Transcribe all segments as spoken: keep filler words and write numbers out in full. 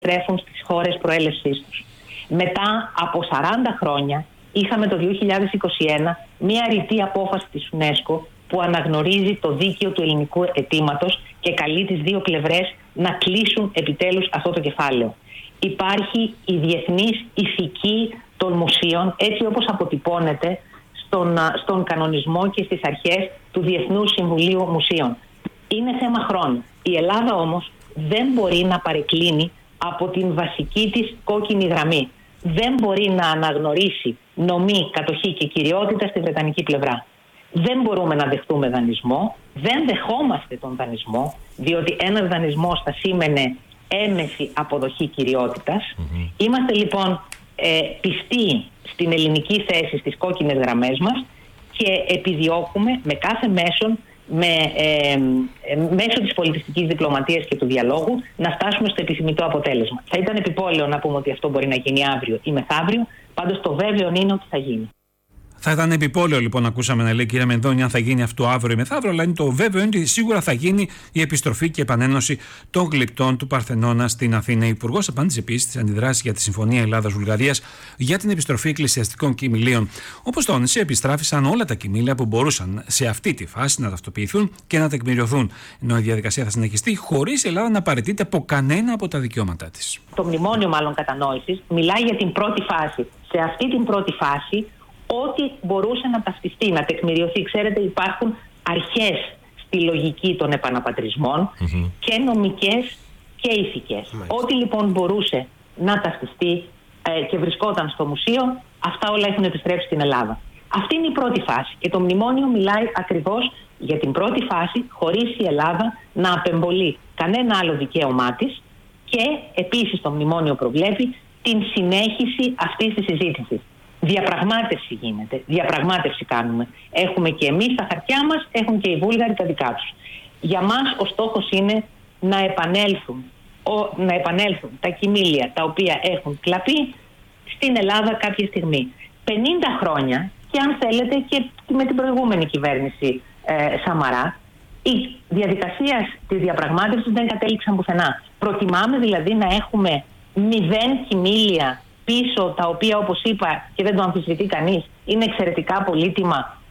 επιστρέφουν στις χώρες προέλευσής τους. Μετά από σαράντα χρόνια είχαμε το δύο χιλιάδες είκοσι ένα μία ρητή απόφαση της UNESCO που αναγνωρίζει το δίκαιο του ελληνικού αιτήματος και καλεί τις δύο πλευρές να κλείσουν επιτέλους αυτό το κεφάλαιο. Υπάρχει η διεθνής ηθική των μουσείων, έτσι όπως αποτυπώνεται στον, στον κανονισμό και στις αρχές του Διεθνούς Συμβουλίου Μουσείων. Είναι θέμα χρόνου. Η Ελλάδα όμως δεν μπορεί να παρεκκλίνει από την βασική της κόκκινη γραμμή. Δεν μπορεί να αναγνωρίσει νομή, κατοχή και κυριότητα στη βρετανική πλευρά. Δεν μπορούμε να δεχτούμε δανεισμό, δεν δεχόμαστε τον δανεισμό, διότι ένας δανεισμός θα σήμαινε έμεση αποδοχή κυριότητας. Mm-hmm. Είμαστε λοιπόν ε, πιστοί στην ελληνική θέση, στις κόκκινες γραμμές μας και επιδιώκουμε με κάθε μέσον, με, ε, ε, μέσω της πολιτιστικής διπλωματίας και του διαλόγου, να φτάσουμε στο επιθυμητό αποτέλεσμα. Θα ήταν επιπόλαιο να πούμε ότι αυτό μπορεί να γίνει αύριο ή μεθαύριο, πάντως το βέβαιο είναι ότι θα γίνει. Θα ήταν επιπόλαιο λοιπόν, ακούσαμε να λέει η κυρία Μενδώνη, αν θα γίνει αυτό αύριο ή μεθαύριο, αλλά είναι το βέβαιο είναι ότι σίγουρα θα γίνει η επιστροφή και επανένωση των γλυπτών του Παρθενώνα στην Αθήνα. Η Υπουργός απάντησε επίσης στις αντιδράσεις για τη Συμφωνία Ελλάδας-Βουλγαρίας για την επιστροφή εκκλησιαστικών κοιμηλίων. Όπως τόνισε, επιστράφησαν όλα τα κοιμήλια που μπορούσαν σε αυτή τη φάση να ταυτοποιηθούν και να τεκμηριωθούν. Ενώ η διαδικασία θα συνεχιστεί χωρίς η Ελλάδα να παραιτείται από κανένα από τα δικαιώματά της. Το μνημόνιο, μάλλον κατανόησης, μιλάει για την πρώτη φάση. Σε αυτή την πρώτη φάση, ό,τι μπορούσε να ταυτιστεί, να τεκμηριωθεί. Ξέρετε, υπάρχουν αρχές στη λογική των επαναπατρισμών mm-hmm. και νομικές και ηθικές. Mm-hmm. Ό,τι λοιπόν μπορούσε να ταυτιστεί ε, και βρισκόταν στο μουσείο, αυτά όλα έχουν επιστρέψει στην Ελλάδα. Αυτή είναι η πρώτη φάση και το μνημόνιο μιλάει ακριβώς για την πρώτη φάση, χωρίς η Ελλάδα να απεμπολεί κανένα άλλο δικαίωμά της και επίσης το μνημόνιο προβλέπει την συνέχιση αυτής της συζήτησης. Διαπραγμάτευση γίνεται, διαπραγμάτευση κάνουμε. Έχουμε και εμείς τα χαρτιά μας, έχουν και οι Βούλγαροι τα δικά τους. Για μας ο στόχος είναι να επανέλθουν, ο, να επανέλθουν τα κοιμήλια τα οποία έχουν κλαπεί στην Ελλάδα κάποια στιγμή. πενήντα χρόνια και αν θέλετε και με την προηγούμενη κυβέρνηση ε, Σαμαρά, η διαδικασία της διαπραγμάτευσης δεν κατέληξαν πουθενά. Προτιμάμε δηλαδή να έχουμε μηδέν κοιμήλια πίσω, τα οποία όπως είπα και δεν το αμφισβητεί κανείς, είναι εξαιρετικά πολύτιμα,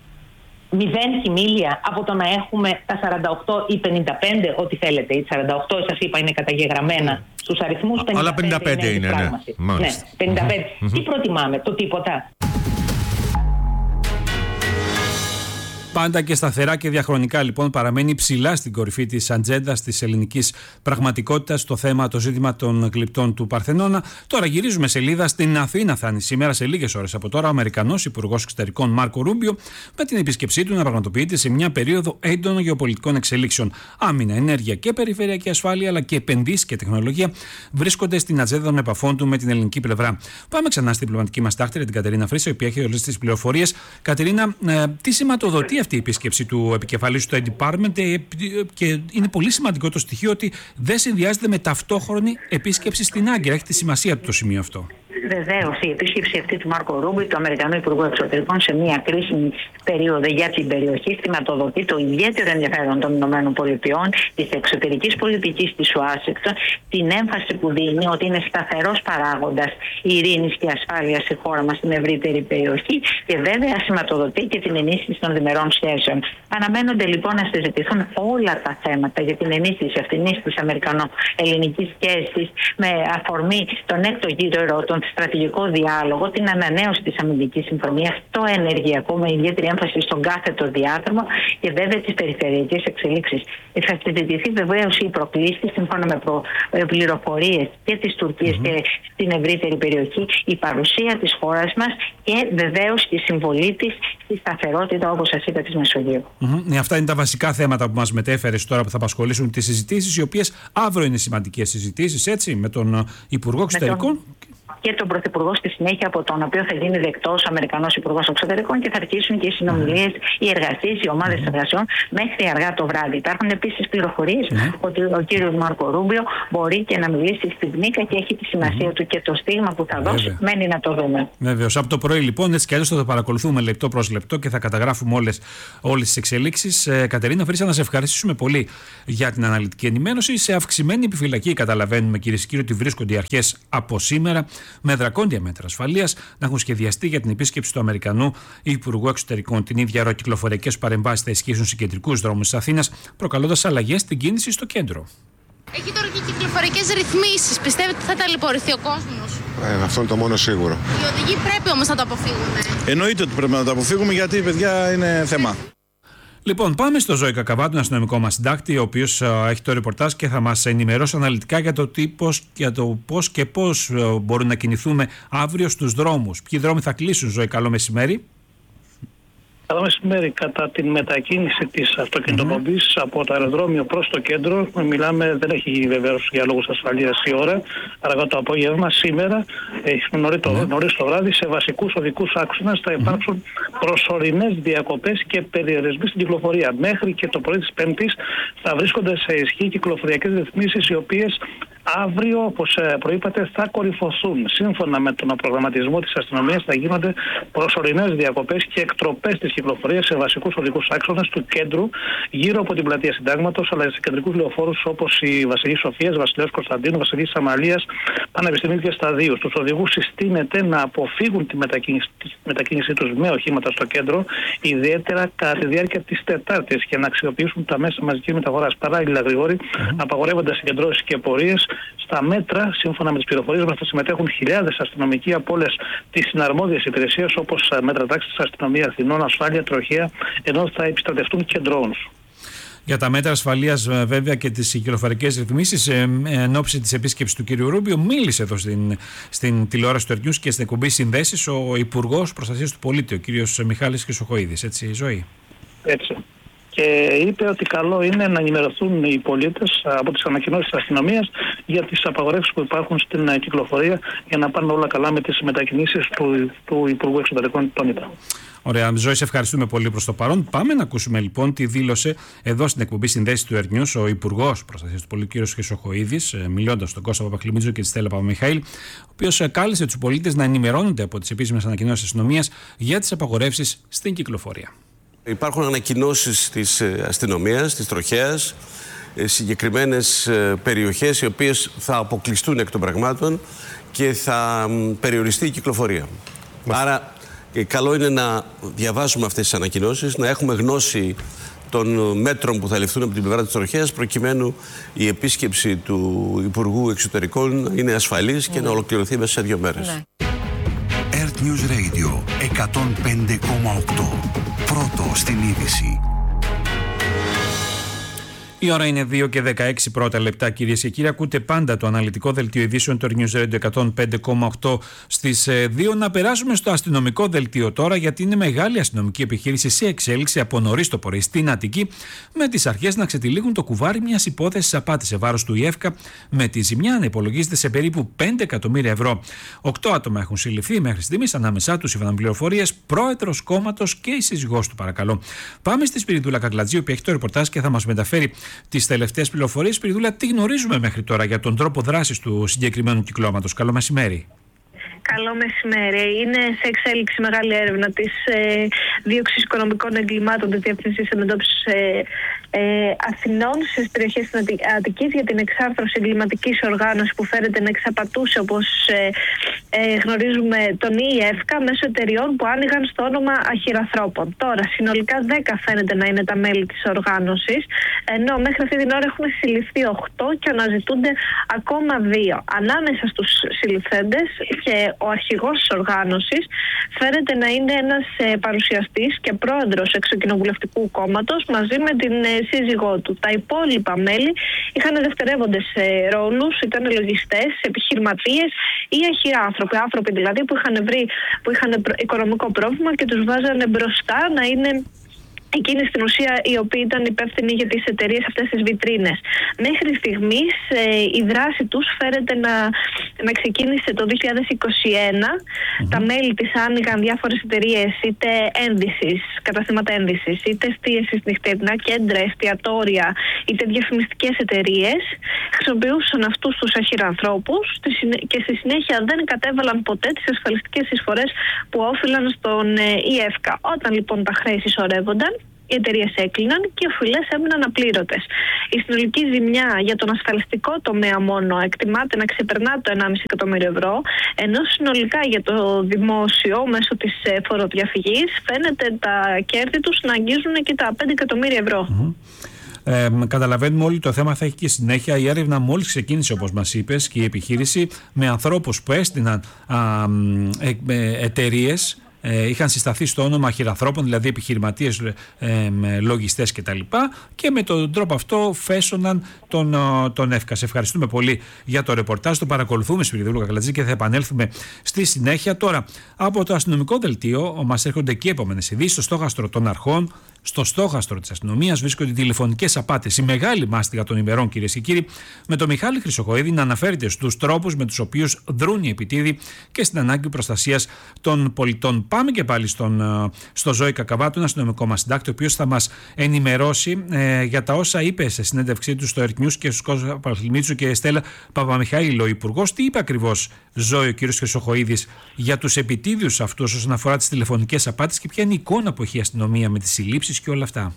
μηδέν κοιμήλια, από το να έχουμε τα σαράντα οκτώ ή πενήντα πέντε, ό,τι θέλετε. Οι σαράντα οκτώ σας είπα είναι καταγεγραμμένα στους αριθμούς, αλλά πενήντα πέντε είναι, είναι ναι. ναι, πενήντα πέντε. Mm-hmm. Τι προτιμάμε, το τίποτα? Πάντα και σταθερά και διαχρονικά λοιπόν παραμένει ψηλά στην κορυφή της ατζέντας της ελληνικής πραγματικότητας το θέμα, το ζήτημα των γλυπτών του Παρθενώνα. Τώρα γυρίζουμε σελίδα. Στην Αθήνα θα είναι σήμερα, σε λίγες ώρες από τώρα, ο Αμερικανός Υπουργός Εξωτερικών Μάρκο Ρούμπιο με την επίσκεψή του να πραγματοποιείται σε μια περίοδο έντονων γεωπολιτικών εξελίξεων. Άμυνα, ενέργεια και περιφερειακή ασφάλεια, αλλά και επενδύσεις και τεχνολογία βρίσκονται στην ατζέντα των επαφών του με την ελληνική πλευρά. Πάμε ξανά στην διπλωματική μας τάχτηρια, την Κατερίνα Φρύση, η οποία έχει όλες τις πληροφορίες. Κατερίνα, ε, τι σηματοδοτεί αυτή η επίσκεψη του επικεφαλής του State Department και είναι πολύ σημαντικό το στοιχείο ότι δεν συνδυάζεται με ταυτόχρονη επίσκεψη στην Άγκυρα. Έχει τη σημασία του το σημείο αυτό. Βεβαίως, η επίσκεψη αυτή του Μάρκο Ρούμπιο, του Αμερικανού Υπουργού Εξωτερικών, σε μια κρίσιμη περίοδο για την περιοχή, θυματοδοτεί το ιδιαίτερο ενδιαφέρον των ΗΠΑ, τη εξωτερική πολιτική τη Ουάσιγκτον, την έμφαση που δίνει ότι είναι σταθερός παράγοντας ειρήνης και ασφάλειας στη χώρα μας, στην ευρύτερη περιοχή, και βέβαια σηματοδοτεί και την ενίσχυση των διμερών σχέσεων. Αναμένονται λοιπόν να συζητηθούν όλα τα θέματα για την ενίσχυση αυτήν τη αμερικανο-ελληνικής σχέσης, με αφορμή τον έκτο γύρο των στρατηγικό διάλογο, την ανανέωση της αμυντικής συμφωνίας, το ενεργειακό με ιδιαίτερη έμφαση στον κάθετο διάδρομο και βέβαια τις περιφερειακές εξελίξεις. Θα συζητηθεί βεβαίως οι προκλήσεις σύμφωνα με προ... πληροφορίες και της Τουρκίας mm-hmm. και στην ευρύτερη περιοχή, η παρουσία της χώρας μας και βεβαίως η συμβολή της στη σταθερότητα, όπως σας είπα, της Μεσογείου. Mm-hmm. Αυτά είναι τα βασικά θέματα που μας μετέφερες τώρα, που θα απασχολήσουν τις συζητήσεις, οι οποίες αύριο είναι σημαντικές συζητήσεις, έτσι, με τον Υπουργό Εξωτερικών. και τον Πρωθυπουργό στη συνέχεια, από τον οποίο θα γίνει δεκτός Αμερικανός Υπουργός Εξωτερικών, και θα αρχίσουν και οι συνομιλίες, οι εργασίες, οι ομάδες εργασιών μέχρι αργά το βράδυ. Υπάρχουν επίσης πληροφορίες mm. ότι ο κύριος Μάρκο Ρούμπιο μπορεί και να μιλήσει στην Νίκα και έχει τη σημασία mm. του και το στίγμα που θα δώσει. Βέβαια. Μένει να το δούμε. Βεβαίως. Από το πρωί λοιπόν, έτσι κι αλλιώς θα το παρακολουθούμε λεπτό προς λεπτό και θα καταγράφουμε όλες, όλες τις εξελίξεις. Ε, Κατερίνα Φρύσα, να σε ευχαριστήσουμε πολύ για την αναλυτική ενημέρωση. Σε αυξημένη επιφυλακή, καταλαβαίνουμε κυρίες και κύριοι, ότι βρίσκονται οι αρχές από σήμερα με δρακόντια μέτρα ασφαλείας να έχουν σχεδιαστεί για την επίσκεψη του Αμερικανού Υπουργού Εξωτερικών. Την ίδια ώρα, κυκλοφοριακές παρεμβάσεις θα ισχύσουν σε κεντρικούς δρόμους της Αθήνας, προκαλώντας αλλαγές στην κίνηση στο κέντρο. Έχει τώρα και κυκλοφορικές ρυθμίσεις. Πιστεύετε ότι θα ταλαιπωρηθεί ο κόσμος? Ε, αυτό είναι το μόνο σίγουρο. Οι οδηγοί πρέπει όμως να το αποφύγουν. Εννοείται ότι πρέπει να το αποφύγουμε, γιατί, παιδιά, είναι θέμα. Λοιπόν, πάμε στο Ζώη Κακαβάτου, τον αστυνομικό μας συντάκτη, ο οποίος uh, έχει το ρεπορτάζ και θα μας ενημερώσει αναλυτικά για το, τι, πώς, για το πώς και πώς uh, μπορούμε να κινηθούμε αύριο στους δρόμους. Ποιοι δρόμοι θα κλείσουν, Ζώη? Καλό μεσημέρι. Καλό μεσημέρι. Κατά την μετακίνηση της αυτοκινητοπομπής mm-hmm. από το αεροδρόμιο προς το κέντρο, μιλάμε, δεν έχει γίνει βεβαίως για λόγους ασφαλείας η ώρα, αργά το απόγευμα, σήμερα, νωρίς το, mm-hmm. νωρίς το βράδυ, σε βασικούς οδικούς άξονες θα υπάρξουν mm-hmm. προσωρινές διακοπές και περιορισμοί στην κυκλοφορία. Μέχρι και το πρωί της Πέμπτης θα βρίσκονται σε ισχύ κυκλοφοριακές ρυθμίσεις, οι οποίες αύριο, όπως προείπατε, θα κορυφωθούν. Σύμφωνα με τον προγραμματισμό της αστυνομίας, θα γίνονται προσωρινές διακοπές και εκτροπές της κυκλοφορίας σε βασικούς οδικούς άξονες του κέντρου, γύρω από την πλατεία Συντάγματος, αλλά και σε κεντρικούς λεωφόρους όπως η Βασιλής Σοφίας, Βασιλέως Κωνσταντίνου, Βασιλής Αμαλίας, Πανεπιστημίου και Σταδίου. Στους οδηγούς συστήνεται να αποφύγουν τη μετακίνηση, τη μετακίνησή τους με οχήματα στο κέντρο, ιδιαίτερα κατά τη διάρκεια της Τετάρτης, και να αξιοποιήσουν τα μέσα μαζικής μεταφοράς. Παράλληλα, Γρηγόρη, mm-hmm. απαγορεύοντας συγκεντρώσεις και πορείες. Στα μέτρα, σύμφωνα με τις πληροφορίες μας, θα συμμετέχουν χιλιάδες αστυνομικοί από όλες τις συναρμόδιες υπηρεσίες, όπως μέτρα τάξης, αστυνομία Αθηνών, ασφάλεια, τροχέα, ενώ θα επιστρατευτούν και drones. Για τα μέτρα ασφαλείας, βέβαια, και τις κυκλοφορικές ρυθμίσεις, εν ώψη της επίσκεψης του κ. Ρούμπιο, μίλησε εδώ στην, στην τηλεόραση του Ερνιούς και στην εκπομπή Συνδέσεις ο Υπουργός Προστασίας του Πολίτη, ο κ. Μιχάλης Χρυσοχοΐδης. Έτσι, Ζωή? Έτσι. Και είπε ότι καλό είναι να ενημερωθούν οι πολίτες από τις ανακοινώσεις της αστυνομίας για τις απαγορεύσεις που υπάρχουν στην κυκλοφορία, για να πάνε όλα καλά με τις μετακινήσεις του, του Υπουργού Εξωτερικών, τον είπα. Ωραία, Ζωή, σε ευχαριστούμε πολύ προς το παρόν. Πάμε να ακούσουμε λοιπόν τι δήλωσε εδώ στην εκπομπή Συνδέσεις του Ερνιούς ο Υπουργός Προστασίας του Πολίτη, κ. Χρυσοχοΐδης, μιλώντας στον Κώστα Παπαχλημίτζο και τη Στέλλα Παπαμιχαήλ, ο οποίος κάλεσε τους πολίτες να ενημερώνονται από τις επίσημες ανακοινώσεις της αστυνομίας για τις απαγορεύσεις στην κυκλοφορία. Υπάρχουν ανακοινώσεις της αστυνομίας, της τροχέας, συγκεκριμένες περιοχές οι οποίες θα αποκλειστούν εκ των πραγμάτων και θα περιοριστεί η κυκλοφορία. Μάλιστα. Άρα καλό είναι να διαβάσουμε αυτές τις ανακοινώσεις, να έχουμε γνώση των μέτρων που θα ληφθούν από την πλευρά της τροχέας, προκειμένου η επίσκεψη του Υπουργού Εξωτερικών να είναι ασφαλής και mm. να ολοκληρωθεί μέσα σε δύο μέρες. Mm. Earth News Radio εκατόν πέντε κόμμα οκτώ. Πρώτο στην είδηση. Η ώρα είναι δύο και δεκαέξι πρώτα λεπτά, κυρίες και κύριοι. Ακούτε πάντα το αναλυτικό δελτίο ειδήσεων του News Radio εκατόν πέντε κόμμα οκτώ στις δύο. Να περάσουμε στο αστυνομικό δελτίο τώρα, γιατί είναι μεγάλη αστυνομική επιχείρηση σε εξέλιξη από νωρίς το πρωί στην Αττική, με τις αρχές να ξετυλίγουν το κουβάρι μιας υπόθεσης απάτης σε βάρος του ΙΕΦΚΑ, με τη ζημιά να υπολογίζεται σε περίπου πέντε εκατομμύρια ευρώ. Οκτώ άτομα έχουν συλληφθεί μέχρι στιγμής, ανάμεσά τους, σύμφωνα με πληροφορίες, πρόεδρος κόμματος και η σύζυγός του, παρακαλώ. Πάμε στη Σπυριδούλα Κακλατζίου, που έχει το ρεπορτάζ και θα μας μεταφέρει τις τελευταίες πληροφορίες. Σπυριδούλα, τι γνωρίζουμε μέχρι τώρα για τον τρόπο δράσης του συγκεκριμένου κυκλώματος? Καλό μεσημέρι. Καλό μεσημέρι. Είναι σε εξέλιξη μεγάλη έρευνα της ε, δίωξης οικονομικών εγκλημάτων της Διεύθυνσης Αντιμετώπισης ε, ε, Αθηνών στις περιοχές της Αττικής για την εξάρθρωση εγκληματικής οργάνωσης που φέρεται να εξαπατούσε, όπως ε, ε, γνωρίζουμε, τον ΙΕΦΚΑ μέσω εταιριών που άνοιγαν στο όνομα αχυρανθρώπων. Τώρα, συνολικά δέκα φαίνεται να είναι τα μέλη της οργάνωσης, ενώ μέχρι αυτή την ώρα έχουν συλληφθεί οκτώ και αναζητούνται ακόμα δύο. Ανάμεσα στους συλληφθέντες και ο αρχηγός της οργάνωσης φαίνεται να είναι ένας ε, παρουσιαστής και πρόεδρος εξοκοινοβουλευτικού κόμματος μαζί με την ε, σύζυγό του. Τα υπόλοιπα μέλη είχαν δευτερεύοντες ε, ρόλους, ήταν λογιστές, επιχειρηματίες ή αχυράνθρωποι, άνθρωποι δηλαδή που είχαν βρει, που είχαν οικονομικό πρόβλημα και τους βάζανε μπροστά να είναι εκείνη στην ουσία οι οποίοι ήταν υπεύθυνοι για τις εταιρείες αυτές τις βιτρίνες. Μέχρι στιγμής ε, η δράση τους φέρεται να, να ξεκίνησε το δύο χιλιάδες είκοσι ένα. Mm-hmm. Τα μέλη της άνοιγαν διάφορες εταιρείες, είτε ένδυσης, καταστήματα ένδυσης, είτε εστίασης νυχτερινά κέντρα, εστιατόρια, είτε διαφημιστικές εταιρείες. Χρησιμοποιούσαν αυτούς τους αχυρανθρώπους και στη συνέχεια δεν κατέβαλαν ποτέ τις ασφαλιστικές εισφορές που όφυλαν στον ι εφ κέι. Όταν λοιπόν τα χρέη συσσωρεύονταν, οι εταιρείες έκλειναν και οι οφειλές έμειναν απλήρωτες. Η συνολική ζημιά για τον ασφαλιστικό τομέα μόνο εκτιμάται να ξεπερνά το ενάμιση εκατομμύριο ευρώ, ενώ συνολικά για το δημόσιο μέσω της φοροδιαφυγής φαίνεται τα κέρδη τους να αγγίζουν και τα πέντε εκατομμύρια ευρώ. Mm-hmm. Ε, καταλαβαίνουμε όλοι το θέμα θα έχει και συνέχεια. Η έρευνα μόλις ξεκίνησε, όπως μας είπες, και η επιχείρηση με ανθρώπους που έστειναν ε, ε, εταιρείες. Ε, είχαν συσταθεί στο όνομα χειρανθρώπων, δηλαδή επιχειρηματίες, ε, λογιστές κτλ. Και, και με τον τρόπο αυτό φέσωναν τον, τον ΕΦΚΑ. Σε ευχαριστούμε πολύ για το ρεπορτάζ. Το παρακολουθούμε, Σπυριδούλου Κακαλατζή, και θα επανέλθουμε στη συνέχεια. Τώρα, από το αστυνομικό δελτίο μας έρχονται και επόμενες ειδήσεις. Στο στόχαστρο των αρχών, στο στόχαστρο της αστυνομίας βρίσκονται τηλεφωνικές απάτες. Η μεγάλη μάστιγα των ημερών, κυρίες και κύριοι, με τον Μιχάλη Χρυσοχοΐδη να αναφέρεται στους τρόπους με τους οποίους δρούν οι επιτίδοι και στην ανάγκη προστασίας των πολιτών. Πάμε και πάλι στον, στο Ζώη Κακαβά, τον αστυνομικό μας συντάκτη, ο οποίος θα μας ενημερώσει ε, για τα όσα είπε σε συνέντευξή του στο Earth News και στους Κώστας Παπαμιχαήλου και Στέλλα Παπαμιχαήλου, ο Υπουργός. Τι είπε ακριβώς, Ζώη, ο κύριος Χρυσοχοΐδης για τους επιτίδιους αυτούς όσον αφορά τις τηλεφωνικές απάτες και ποια είναι η εικόνα που έχει η αστυνομία με τις συλλήψεις και όλα αυτά?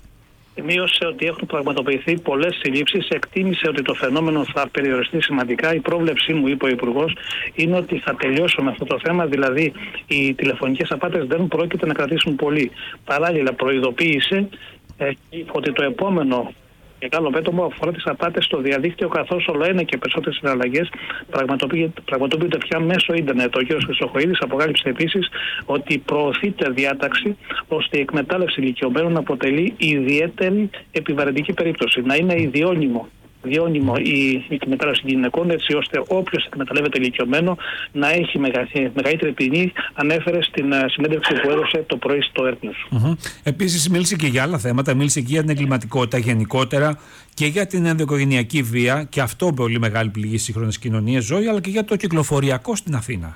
Σημείωσε ότι έχουν πραγματοποιηθεί πολλές συλλήψεις, εκτίμησε ότι το φαινόμενο θα περιοριστεί σημαντικά. Η πρόβλεψή μου, είπε ο Υπουργός, είναι ότι θα τελειώσουμε αυτό το θέμα, δηλαδή οι τηλεφωνικές απάτες δεν πρόκειται να κρατήσουν πολύ. Παράλληλα, προειδοποίησε ε, ότι το επόμενο μεγάλο μέτωπο αφορά τις απάτες στο διαδίκτυο, καθώς όλο ένα και περισσότερες συναλλαγές πραγματοποιούνται πια μέσω ίντερνετ. Ο κ. Χρυσοχοΐδης αποκάλυψε επίσης ότι προωθείται διάταξη ώστε η εκμετάλλευση ηλικιωμένων αποτελεί ιδιαίτερη επιβαρυντική περίπτωση. Να είναι ιδιώνυμο. διώνυμο η εκμετάλλευση γυναικών, έτσι ώστε όποιος εκμεταλλεύεται ηλικιωμένο να έχει μεγαλύτερη ποινή, ανέφερε στην συνέντευξη που έδωσε το πρωί στο Earth News. Mm-hmm. Επίσης μίλησε και για άλλα θέματα, μίλησε και για την εγκληματικότητα γενικότερα και για την ενδοοικογενειακή βία, και αυτό πολύ μεγάλη πληγή στις σύγχρονες κοινωνίες, Ζωή, αλλά και για το κυκλοφοριακό στην Αθήνα.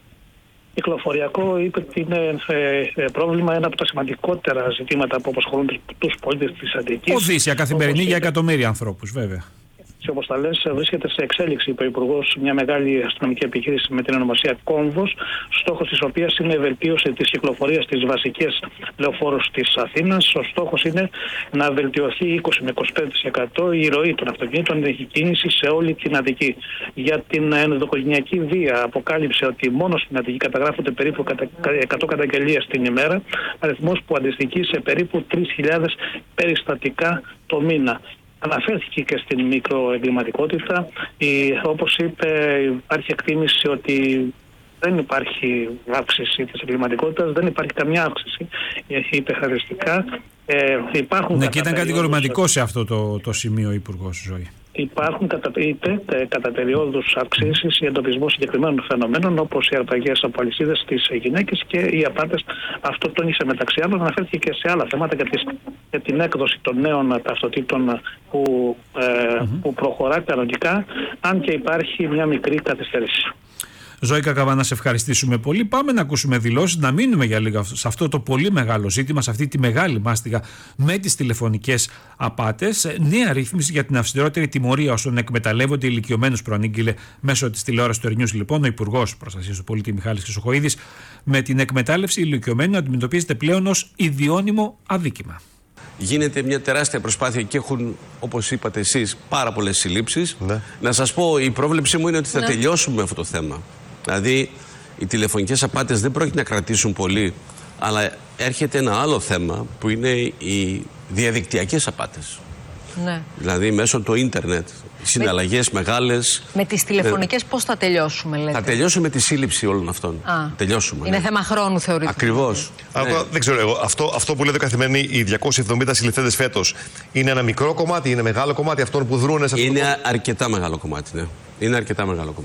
Κυκλοφοριακό, είπε ότι είναι ε, πρόβλημα, ένα από τα σημαντικότερα ζητήματα που απασχολούν τους πολίτες της Αττικής. Οδύσσια καθημερινή για εκατομμύρια ανθρώπους, βέβαια. Όπως τα λες, βρίσκεται σε εξέλιξη, είπε ο Υπουργός, μια μεγάλη αστυνομική επιχείρηση με την ονομασία Κόμβος, στόχος της οποίας είναι η βελτίωση της κυκλοφορίας στις βασικές λεωφόρους της Αθήνας. Ο στόχος είναι να βελτιωθεί είκοσι με είκοσι πέντε τοις εκατό η ροή των αυτοκινήτων, η κίνηση σε όλη την Αττική. Για την ενδοοικογενειακή βία, αποκάλυψε ότι μόνο στην Αττική καταγράφονται περίπου εκατό καταγγελίες την ημέρα, αριθμός που αντιστοιχεί σε περίπου τρεις χιλιάδες περιστατικά το μήνα. Αναφέρθηκε και στην μικροεγκληματικότητα. Όπως είπε, υπάρχει εκτίμηση ότι δεν υπάρχει αύξηση της εγκληματικότητας, δεν υπάρχει καμιά αύξηση. Είπε χαριστικά. Ε, υπάρχουν ναι, και ήταν κατηγορηματικό σε αυτό το, το σημείο ο Υπουργός, Ζωή. Υπάρχουν κατά, είτε, κατά περιόδους αυξήσεις ή εντοπισμό συγκεκριμένων φαινομένων, όπως οι αρπαγές από αλυσίδες στις γυναίκες και οι απάτες. Αυτό τόνισε μεταξύ άλλων. Αναφέρθηκε και σε άλλα θέματα για, τις, για την έκδοση των νέων ταυτοτήτων που, ε, mm-hmm. που προχωρά κανονικά, αν και υπάρχει μια μικρή καθυστέρηση. Ζωή Κακαβά, να σε ευχαριστήσουμε πολύ. Πάμε να ακούσουμε δηλώσεις, να μείνουμε για λίγο σε αυτό το πολύ μεγάλο ζήτημα, σε αυτή τη μεγάλη μάστιγα με τις τηλεφωνικές απάτες. Νέα ρύθμιση για την αυστηρότερη τιμωρία όσων εκμεταλλεύονται ηλικιωμένους, προανήγγειλε μέσω της τηλεόρασης του Earth News, λοιπόν, ο Υπουργός Προστασίας του Πολίτη Μιχάλης Χρυσοχοΐδης. Με την εκμετάλλευση ηλικιωμένων αντιμετωπίζεται πλέον ως ιδιώνυμο αδίκημα. Γίνεται μια τεράστια προσπάθεια και έχουν, όπως είπατε εσείς, πάρα πολλές συλλήψεις. Ναι. Να σας πω, η πρόβλεψή μου είναι ότι θα ναι. τελειώσουμε αυτό το θέμα. Δηλαδή, οι τηλεφωνικές απάτες δεν πρόκειται να κρατήσουν πολύ, αλλά έρχεται ένα άλλο θέμα που είναι οι διαδικτυακές απάτες. Ναι. Δηλαδή, μέσω του ίντερνετ, συναλλαγές με... μεγάλες. Με τις τηλεφωνικές ε... πώς θα τελειώσουμε, λέτε? Θα τελειώσουμε τη σύλληψη όλων αυτών. Α, τελειώσουμε. Είναι ναι. θέμα χρόνου, θεωρείτε? Ακριβώς. Ναι. Ναι. Δεν ξέρω εγώ. Αυτό, αυτό που λέτε καθημερινή, οι διακόσιοι εβδομήντα συλληφθέντες φέτος, είναι ένα μικρό κομμάτι, είναι μεγάλο κομμάτι αυτών που δρούν σε αυτό? Είναι το... αρκετά μεγάλο κομμάτι, ναι. Είναι αρκετά μεγάλο κομμάτι.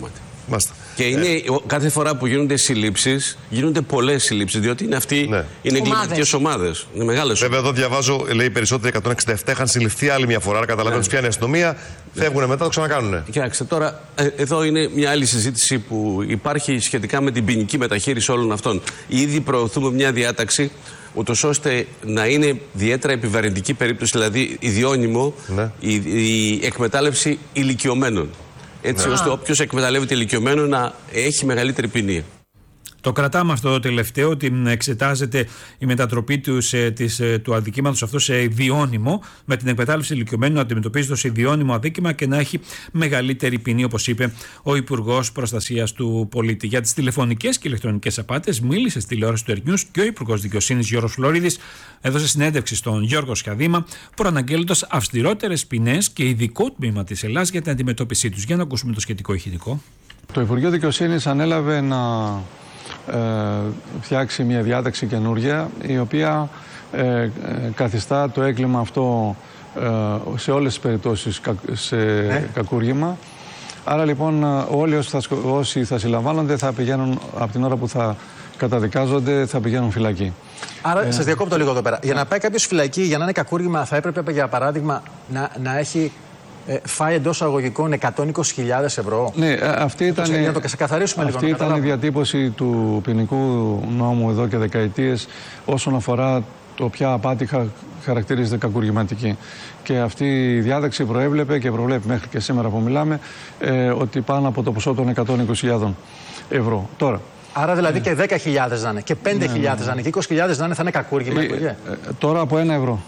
Μάλιστα. Και είναι, ε... κάθε φορά που γίνονται συλλήψεις, γίνονται πολλές συλλήψεις, διότι είναι αυτοί ναι. είναι εγκληματικές ομάδες. Είναι μεγάλες. Βέβαια, εδώ διαβάζω, λέει οι περισσότεροι εκατόν εξήντα επτά είχαν συλληφθεί άλλη μια φορά. Άρα καταλαβαίνω ότι ναι. πιάνει η αστυνομία, ναι. φεύγουν μετά, το ξανακάνουν. Κοιτάξτε, τώρα ε, εδώ είναι μια άλλη συζήτηση που υπάρχει σχετικά με την ποινική μεταχείριση όλων αυτών. Ήδη προωθούμε μια διάταξη, ούτως ώστε να είναι ιδιαίτερα επιβαρυντική περίπτωση, δηλαδή ιδιώνυμο, ναι. η, η εκμετάλλευση ηλικιωμένων. Έτσι ναι. ώστε όποιος εκμεταλλεύεται ηλικιωμένο να έχει μεγαλύτερη ποινή. Το κρατάμε αυτό το τελευταίο, ότι εξετάζεται η μετατροπή του, σε, της, του αδικήματος αυτό σε ιδιώνυμο, με την εκμετάλλευση ηλικιωμένου να αντιμετωπίζεται ως ιδιώνυμο αδίκημα και να έχει μεγαλύτερη ποινή, όπως είπε ο Υπουργός Προστασίας του Πολίτη. Για τις τηλεφωνικές και ηλεκτρονικές απάτες μίλησε στη τηλεόραση του Earth News και ο Υπουργός Δικαιοσύνης Γιώργος Φλωρίδης έδωσε συνέντευξη στον Γιώργο Σχιαδήμα, προαναγγέλλοντας αυστηρότερες ποινές και ειδικό τμήμα της Ελλάδας για την αντιμετώπιση τους. Για να ακούσουμε το σχετικό ηχητικό. Το Υπουργείο Δικαιοσύνης ανέλαβε να Ε, φτιάξει μια διάταξη καινούργια, η οποία ε, ε, καθιστά το έγκλημα αυτό ε, σε όλες τις περιπτώσεις κα, σε ε. κακούργημα. Άρα λοιπόν όλοι όσοι θα, όσοι θα συλλαμβάνονται θα πηγαίνουν από την ώρα που θα καταδικάζονται, θα πηγαίνουν φυλακή. Άρα ε, σας διακόπτω λίγο εδώ πέρα. Για να πάει κάποιος φυλακή, για να είναι κακούργημα, θα έπρεπε για παράδειγμα να, να έχει Ε, φάει εντός αγωγικών εκατόν είκοσι χιλιάδες ευρώ. Ναι, αυτή ήταν, για να το ξεκαθαρίσουμε αυτή λίγο, ήταν η διατύπωση του ποινικού νόμου εδώ και δεκαετίες όσον αφορά το ποια απάτη χα, χαρακτηρίζεται κακουργηματική. Και αυτή η διάταξη προέβλεπε και προβλέπει μέχρι και σήμερα που μιλάμε ε, ότι πάνω από το ποσό των εκατόν είκοσι χιλιάδες ευρώ. Τώρα, άρα δηλαδή ε, και δέκα χιλιάδες να είναι και πέντε χιλιάδες ναι, ναι. να είναι και είκοσι χιλιάδες να είναι, θα είναι κακούργημα. Ε, ε, ε, τώρα από ένα ευρώ.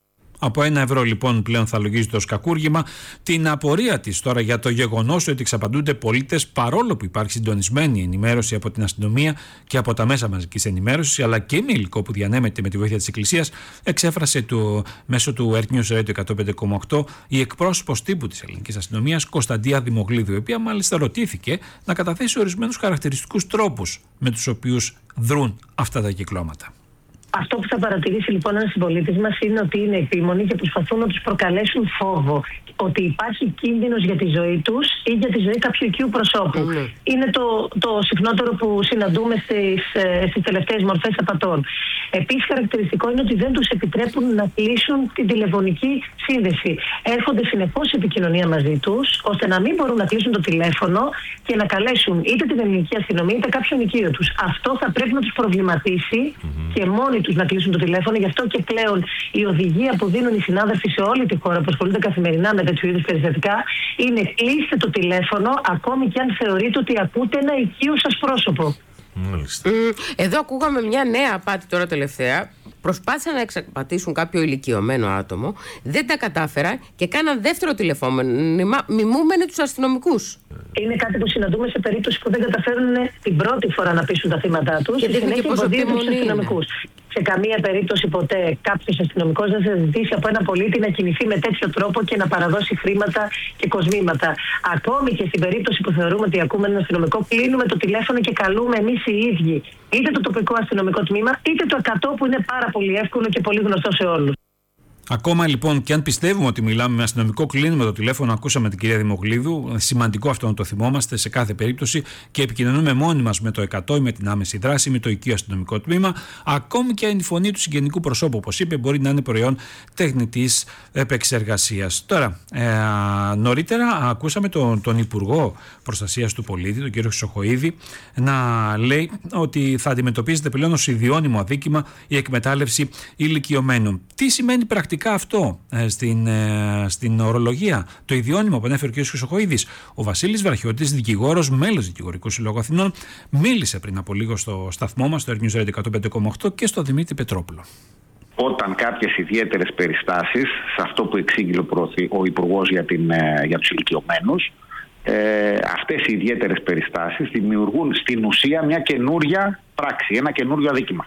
Από ένα ευρώ λοιπόν πλέον θα λογίζεται ως κακούργημα. Την απορία της τώρα για το γεγονός ότι εξαπαντούνται πολίτες, παρόλο που υπάρχει συντονισμένη ενημέρωση από την αστυνομία και από τα μέσα μαζικής ενημέρωσης, αλλά και με υλικό που διανέμεται με τη βοήθεια της Εκκλησίας, εξέφρασε το, μέσω του Earth News Radio εκατόν πέντε κόμμα οκτώ η εκπρόσωπος τύπου της ελληνικής αστυνομίας, Κωνσταντία Δημογλίδου, η οποία μάλιστα ρωτήθηκε να καταθέσει ορισμένους χαρακτηριστικούς τρόπους με τους οποίους δρούν αυτά τα κυκλώματα. Αυτό που θα παρατηρήσει λοιπόν ένας συμπολίτης μας είναι ότι είναι επίμονοι και προσπαθούν να τους προκαλέσουν φόβο. Ότι υπάρχει κίνδυνος για τη ζωή τους ή για τη ζωή κάποιου οικείου προσώπου. Mm. Είναι το, το συχνότερο που συναντούμε στις, στις τελευταίες μορφές απατών. Επίσης, χαρακτηριστικό είναι ότι δεν τους επιτρέπουν να κλείσουν την τηλεφωνική σύνδεση. Έρχονται συνεχώς σε επικοινωνία μαζί τους, ώστε να μην μπορούν να κλείσουν το τηλέφωνο και να καλέσουν είτε την ελληνική αστυνομία είτε κάποιον οικείο τους. Αυτό θα πρέπει να τους προβληματίσει mm-hmm. και μόνοι τους να κλείσουν το τηλέφωνο. Γι' αυτό και πλέον η οδηγία που δίνουν οι συνάδελφοι σε όλη τη χώρα που ασχολούνται καθημερινά με τέτοιου είδους περιστατικά είναι κλείστε το τηλέφωνο, ακόμη και αν θεωρείτε ότι ακούτε ένα οικείο σας πρόσωπο. Μάλιστα. Εδώ ακούγαμε μια νέα απάτη τώρα τελευταία. Προσπάθησαν να εξαπατήσουν κάποιο ηλικιωμένο άτομο, δεν τα κατάφεραν και κάναν δεύτερο τηλεφώνημα μιμούμενοι τους αστυνομικούς. Είναι κάτι που συναντούμε σε περίπτωση που δεν καταφέρουν την πρώτη φορά να πείσουν τα θύματα τους και συνέχεια υποδίονται τους αστυνομικούς. Σε καμία περίπτωση ποτέ κάποιος αστυνομικός δεν θα ζητήσει από ένα πολίτη να κινηθεί με τέτοιο τρόπο και να παραδώσει χρήματα και κοσμήματα. Ακόμη και στην περίπτωση που θεωρούμε ότι ακούμε έναν αστυνομικό, κλείνουμε το τηλέφωνο και καλούμε εμείς οι ίδιοι είτε το τοπικό αστυνομικό τμήμα είτε το εκατό που είναι πάρα πολύ εύκολο και πολύ γνωστό σε όλους. Ακόμα λοιπόν και αν πιστεύουμε ότι μιλάμε με αστυνομικό, κλείνουμε το τηλέφωνο, ακούσαμε την κυρία Δημογλίδου, σημαντικό αυτό να το θυμόμαστε σε κάθε περίπτωση και επικοινωνούμε μόνοι μας με το εκατό ή με την άμεση δράση, με το οικείο αστυνομικό τμήμα, ακόμη και αν η φωνή του συγγενικού προσώπου, όπως είπε, μπορεί να είναι προϊόν τεχνητής επεξεργασίας. Τώρα, ε, νωρίτερα ακούσαμε τον, τον Υπουργό Προστασίας του Πολίτη, τον κύριο Χρυσοχοΐδη, να λέει ότι θα αντιμετωπίζεται πλέον ως ιδιώνυμο αδίκημα η εκμετάλλευση ηλικιωμένων. Τι σημαίνει πρακτικά αυτό ε, στην, ε, στην ορολογία, το ιδιώνυμο που ανέφερε ο κ. Χρυσοχοΐδης? Ο Βασίλης Βραχιώτης, δικηγόρος, μέλος Δικηγορικού Συλλόγου Αθηνών, μίλησε πριν από λίγο στο σταθμό μας, στο Earth News Radio εκατόν πέντε κόμμα οκτώ και στο Δημήτρη Πετρόπουλο. Όταν κάποιες ιδιαίτερες περιστάσεις, σε αυτό που εξήγηλε ο Υπουργός για, την, για τους ηλικιωμένους, ε, αυτές οι ιδιαίτερες περιστάσεις δημιουργούν στην ουσία μια καινούρια πράξη, ένα καινούριο αδίκημα.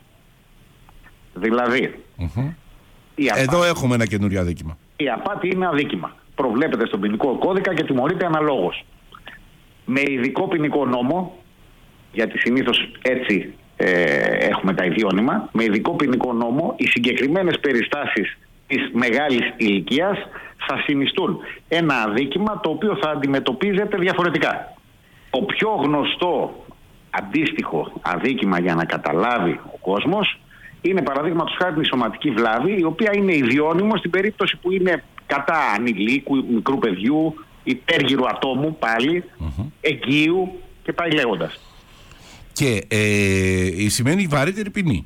Δηλαδή, mm-hmm. εδώ έχουμε ένα καινούριο αδίκημα. Η απάτη είναι αδίκημα. Προβλέπεται στον ποινικό κώδικα και τιμωρείται αναλόγως. Με ειδικό ποινικό νόμο, γιατί συνήθως έτσι ε, έχουμε τα ιδιώνυμα, με ειδικό ποινικό νόμο οι συγκεκριμένες περιστάσεις της μεγάλης ηλικίας θα συνιστούν ένα αδίκημα το οποίο θα αντιμετωπίζεται διαφορετικά. το πιο γνωστό αντίστοιχο αδίκημα για να καταλάβει ο κόσμος είναι παραδείγματος χάρη η σωματική βλάβη, η οποία είναι ιδιώνυμο στην περίπτωση που είναι κατά ανηλίκου, μικρού παιδιού, υπέργυρου ατόμου πάλι, mm-hmm. εγκύου και πάει λέγοντας. Και ε, σημαίνει βαρύτερη ποινή.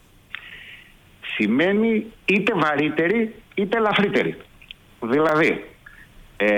Σημαίνει είτε βαρύτερη είτε ελαφρύτερη. Δηλαδή, ε,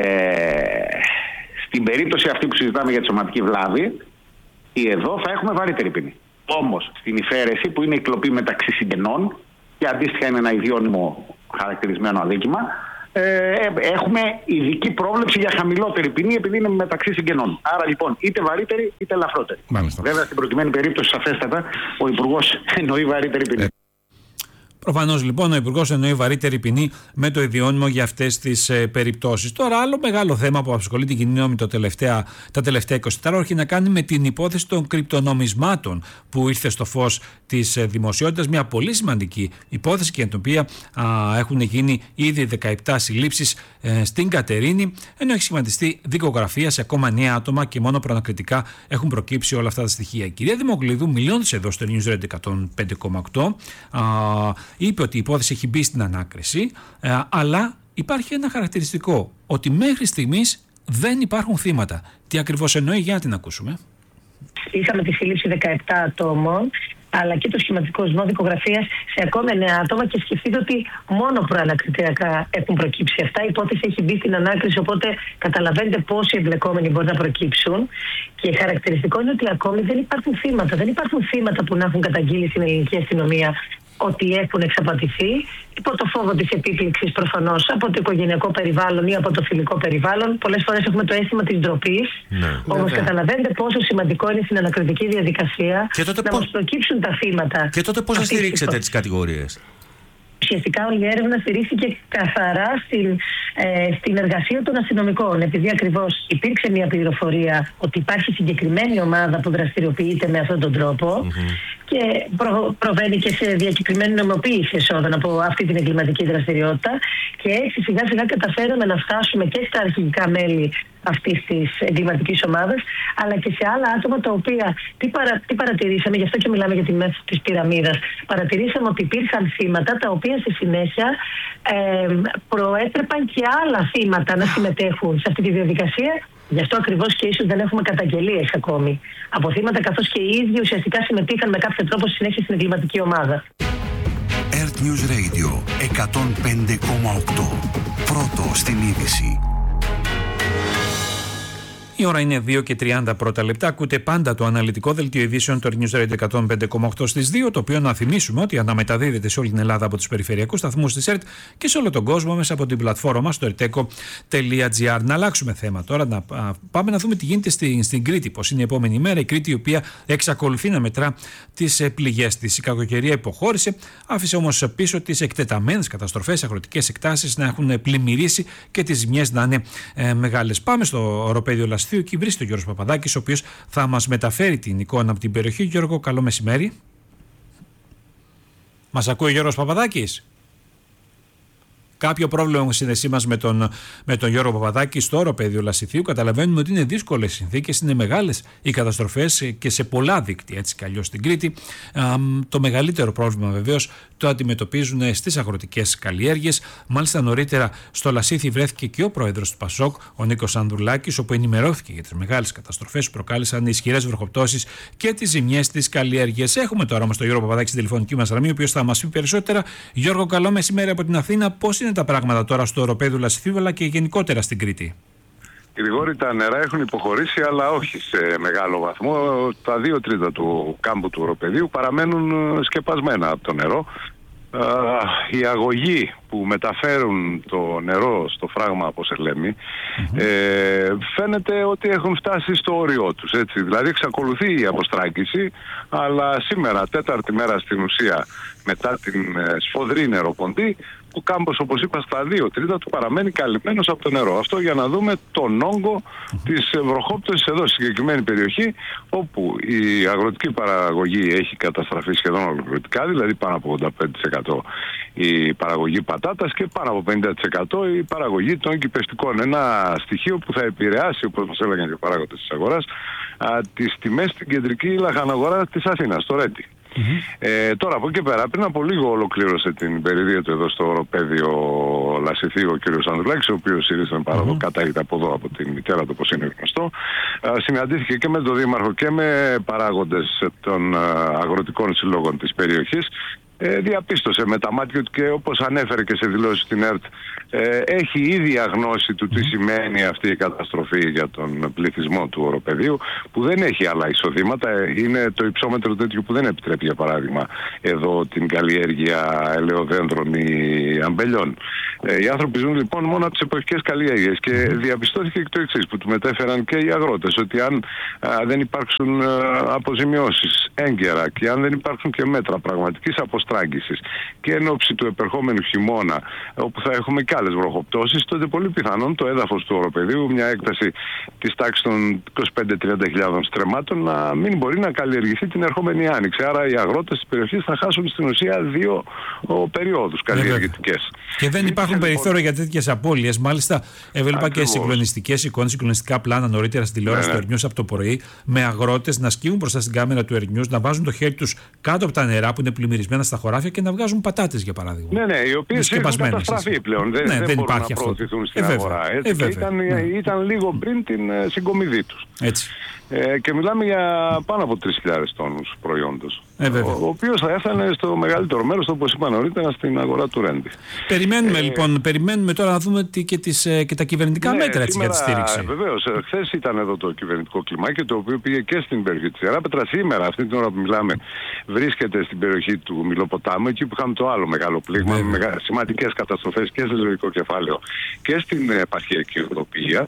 στην περίπτωση αυτή που συζητάμε για τη σωματική βλάβη, εδώ θα έχουμε βαρύτερη ποινή. Όμως, στην υφαίρεση που είναι η κλοπή μεταξύ συγγενών και αντίστοιχα είναι ένα ιδιώνυμο χαρακτηρισμένο αδίκημα, ε, έχουμε ειδική πρόβλεψη για χαμηλότερη ποινή επειδή είναι μεταξύ συγγενών. Άρα λοιπόν είτε βαρύτερη είτε ελαφρότερη. Μάλιστα. Βέβαια στην προκειμένη περίπτωση σαφέστατα ο Υπουργός εννοεί βαρύτερη ποινή. Ε. Προφανώς λοιπόν ο Υπουργός εννοεί βαρύτερη ποινή με το ιδιώνυμο για αυτές τις ε, περιπτώσεις. Τώρα, άλλο μεγάλο θέμα που απασχολεί την κοινή γνώμη τα τελευταία, τα τελευταία είκοσι τέσσερα ώρα έχει να κάνει με την υπόθεση των κρυπτονομισμάτων που ήρθε στο φως της ε, δημοσιότητας. Μια πολύ σημαντική υπόθεση και για την οποία α, έχουν γίνει ήδη δεκαεπτά συλλήψεις ε, στην Κατερίνη, ενώ έχει σχηματιστεί δικογραφία σε ακόμα εννέα άτομα και μόνο προανακριτικά έχουν προκύψει όλα αυτά τα στοιχεία. Η κυρία Δημοκλειδού, μιλώντας εδώ στο News Radio εκατόν πέντε κόμμα οκτώ, είπε ότι η υπόθεση έχει μπει στην ανάκριση, ε, αλλά υπάρχει ένα χαρακτηριστικό, ότι μέχρι στιγμής δεν υπάρχουν θύματα. Τι ακριβώς εννοεί, για να την ακούσουμε. Είχαμε τη σύλληψη δεκαεπτά ατόμων, αλλά και το σχηματικό σμό δικογραφίας σε ακόμα εννέα άτομα και σκεφτείτε ότι μόνο προανακριτικά έχουν προκύψει αυτά. Η υπόθεση έχει μπει στην ανάκριση, οπότε καταλαβαίνετε πόσοι εμπλεκόμενοι μπορεί να προκύψουν. Και χαρακτηριστικό είναι ότι ακόμη δεν υπάρχουν θύματα. Δεν υπάρχουν θύματα που να έχουν καταγγείλει στην ελληνική αστυνομία ότι έχουν εξαπατηθεί, υπό το φόβο της επίπληξης προφανώς από το οικογενειακό περιβάλλον ή από το φιλικό περιβάλλον. Πολλές φορές έχουμε το αίσθημα της ντροπής. Ναι. Όμως καταλαβαίνετε πόσο σημαντικό είναι στην ανακριτική διαδικασία να πώς... μας προκύψουν τα θύματα. Και τότε πώς θα στηρίξετε τις κατηγορίες? Ουσιαστικά όλη η έρευνα στηρίχθηκε καθαρά στην, ε, στην εργασία των αστυνομικών. Επειδή ακριβώς υπήρξε μια πληροφορία ότι υπάρχει συγκεκριμένη ομάδα που δραστηριοποιείται με αυτόν τον τρόπο mm-hmm. και προ, προβαίνει και σε διακεκριμένη νομιμοποίηση εσόδων από αυτή την εγκληματική δραστηριότητα. Και έτσι σιγά σιγά καταφέραμε να φτάσουμε και στα αρχικά μέλη αυτής της εγκληματικής ομάδας, αλλά και σε άλλα άτομα τα οποία τι, παρα, τι παρατηρήσαμε, γι' αυτό και μιλάμε για τη μέθοδο της πυραμίδας. Παρατηρήσαμε ότι υπήρχαν θύματα τα οποία στη συνέχεια ε, προέτρεπαν και άλλα θύματα να συμμετέχουν σε αυτή τη διαδικασία. Γι' αυτό ακριβώς και ίσως δεν έχουμε καταγγελίες ακόμη από θύματα, καθώς και οι ίδιοι ουσιαστικά συμμετείχαν με κάποιο τρόπο στη συνέχεια στην εγκληματική ομάδα. Earth News Radio εκατόν πέντε κόμμα οκτώ. Πρώτο στην είδηση. Η ώρα είναι δύο και τριάντα πρώτα λεπτά. Ακούτε πάντα το αναλυτικό δελτίο ειδήσεων του News Radio εκατόν πέντε κόμμα οκτώ στις δύο, το οποίο να θυμίσουμε ότι αναμεταδίδεται σε όλη την Ελλάδα από τους περιφερειακούς σταθμούς της ΕΡΤ και σε όλο τον κόσμο μέσα από την πλατφόρμα μας στο ερτέκο τελεία τζι άρ. Να αλλάξουμε θέμα τώρα, να πάμε να δούμε τι γίνεται στην, στην Κρήτη, πώς είναι η επόμενη μέρα. Η Κρήτη, η οποία εξακολουθεί να μετρά τις πληγές της. Η κακοκαιρία υποχώρησε, άφησε όμως πίσω τις εκτεταμένες καταστροφές, αγροτικές εκτάσεις να έχουν πλημμυρίσει και τις ζημιές να είναι ε, μεγάλες. Πάμε στο οροπέδιο Λασιθίου. Εκεί βρίσκεται ο Γιώργος Παπαδάκης, ο οποίος θα μας μεταφέρει την εικόνα από την περιοχή. Γιώργο, καλό μεσημέρι. Μας ακούει ο Γιώργος Παπαδάκης? Κάποιο πρόβλημα στη σύνδεσή μας με τον, με τον Γιώργο Παπαδάκη στο οροπέδιο Λασιθίου. Καταλαβαίνουμε ότι είναι δύσκολες συνθήκες, είναι μεγάλες οι καταστροφές και σε πολλά δίκτυα, έτσι κι αλλιώς στην Κρήτη. Α, το μεγαλύτερο πρόβλημα βεβαίως το αντιμετωπίζουν στις αγροτικές καλλιέργειες. Μάλιστα, νωρίτερα στο Λασίθι βρέθηκε και ο πρόεδρος του Πασόκ, ο Νίκος Ανδρουλάκης, όπου ενημερώθηκε για τις μεγάλες καταστροφές που προκάλεσαν οι ισχυρές βροχοπτώσεις και τις ζημιές στις καλλιέργειες. Έχουμε τώρα όμως τον Γιώργο Παπαδάκη στην τηλεφωνική μας γραμμή, ο οποίος θα μας πει περισσότερα. Γιώργο, καλό μεσημέρι από την Αθήνα. Πώς είναι τα πράγματα τώρα στο οροπέδιο Λασιθίου, αλλά και γενικότερα στην Κρήτη? Γρηγόρη, τα νερά έχουν υποχωρήσει, αλλά όχι σε μεγάλο βαθμό. Τα δύο τρίτα του κάμπου του οροπεδίου παραμένουν σκεπασμένα από το νερό. Οι αγωγοί που μεταφέρουν το νερό στο φράγμα από Σελέμη mm-hmm. ε, φαίνεται ότι έχουν φτάσει στο όριό τους, έτσι. Δηλαδή εξακολουθεί η αποστράγγιση, αλλά σήμερα, τέταρτη μέρα στην ουσία μετά την σφοδρή νεροποντή, ο κάμπος, όπως είπα, στα δύο τρίτα του παραμένει καλυμμένος από το νερό. Αυτό για να δούμε τον όγκο της βροχόπτωσης εδώ στη συγκεκριμένη περιοχή, όπου η αγροτική παραγωγή έχει καταστραφεί σχεδόν ολοκληρωτικά, δηλαδή πάνω από ογδόντα πέντε τοις εκατό η παραγωγή πατάτας και πάνω από πενήντα τοις εκατό η παραγωγή των κυπευτικών. Ένα στοιχείο που θα επηρεάσει, όπως μας έλεγαν και οι παράγοντες της αγοράς, α, τις τιμές στην κεντρική λαχαναγορά της Αθήνας, το Ρέντι. Mm-hmm. Ε, τώρα από εκεί πέρα, πριν από λίγο ολοκλήρωσε την περιδία του εδώ στο οροπέδιο Λασιθίου ο κ. Ανδρουλάκης, ο οποίος ήρθε παραδό, mm-hmm. κατάγεται από εδώ, από την μητέρα του, όπως είναι γνωστό. Α, συναντήθηκε και με τον Δήμαρχο και με παράγοντες των α, αγροτικών συλλόγων της περιοχής. Ε, διαπίστωσε με τα μάτια του και, όπως ανέφερε και σε δηλώσεις στην ΕΡΤ, ε, έχει ήδη αγνώσει του τι σημαίνει αυτή η καταστροφή για τον πληθυσμό του οροπεδίου, που δεν έχει άλλα εισοδήματα. Είναι το υψόμετρο τέτοιο που δεν επιτρέπει, για παράδειγμα, εδώ την καλλιέργεια ελαιοδέντρων ή αμπελιών. Ε, οι άνθρωποι ζουν λοιπόν μόνο από τις εποχικές καλλιέργειες και διαπιστώθηκε και το εξής που του μετέφεραν και οι αγρότες, ότι αν α, δεν υπάρξουν α, αποζημιώσεις έγκαιρα και αν δεν υπάρξουν και μέτρα πραγματικής αποστράγγισης και εν ώψη του επερχόμενου χειμώνα, όπου θα έχουμε και άλλες βροχοπτώσεις, τότε πολύ πιθανόν το έδαφος του οροπεδίου, μια έκταση της τάξης των είκοσι πέντε με τριάντα χιλιάδων στρεμμάτων, να μην μπορεί να καλλιεργηθεί την ερχόμενη άνοιξη. Άρα οι αγρότες της περιοχής θα χάσουν στην ουσία δύο περιόδους καλλιεργητικές. Και δεν υπάρχουν περιθώρια για τέτοιες απώλειες. Μάλιστα, έβλεπα και συγκλονιστικές εικόνες, συγκλονιστικά πλάνα νωρίτερα στην τηλεόραση ναι, ναι. του Ερνιούς από το πρωί, με αγρότες να σκύβουν μπροστά στην κάμερα του Ερνιούς, να βάζουν το χέρι τους κάτω από τα νερά που είναι πλημμυρισμένα στα χωράφια και να βγάζουν πατάτες, για παράδειγμα. Ναι, ναι, οι οποίες έχουν καταστραφεί πλέον. Δεν, ναι, δεν, δεν μπορούν υπάρχει να προωθηθούν στην ε, αγορά. Έτσι, ε, ήταν, ναι. ήταν λίγο πριν την uh, συγκομιδή τους. Έτσι. Ε, και μιλάμε για πάνω από τρεις χιλιάδες τόνους προϊόντος. Ε, ο, ο οποίος θα έφτανε στο μεγαλύτερο μέρος, όπως είπα νωρίτερα, στην αγορά του Ρέντι. Περιμένουμε ε, λοιπόν, περιμένουμε τώρα να δούμε τι, και, τις, και τα κυβερνητικά ναι, μέτρα έτσι, σήμερα, για τη στήριξη. Βεβαίως. Χθες ήταν εδώ το κυβερνητικό κλιμάκιο, το οποίο πήγε και στην περιοχή της Ιεράπετρας. Σήμερα, αυτή την ώρα που μιλάμε, βρίσκεται στην περιοχή του Μιλοποτάμου, εκεί που είχαμε το άλλο μεγάλο πλήγμα, με σημαντικές καταστροφές και σε ζωικό κεφάλαιο και στην επαρχιακή οδοποιία.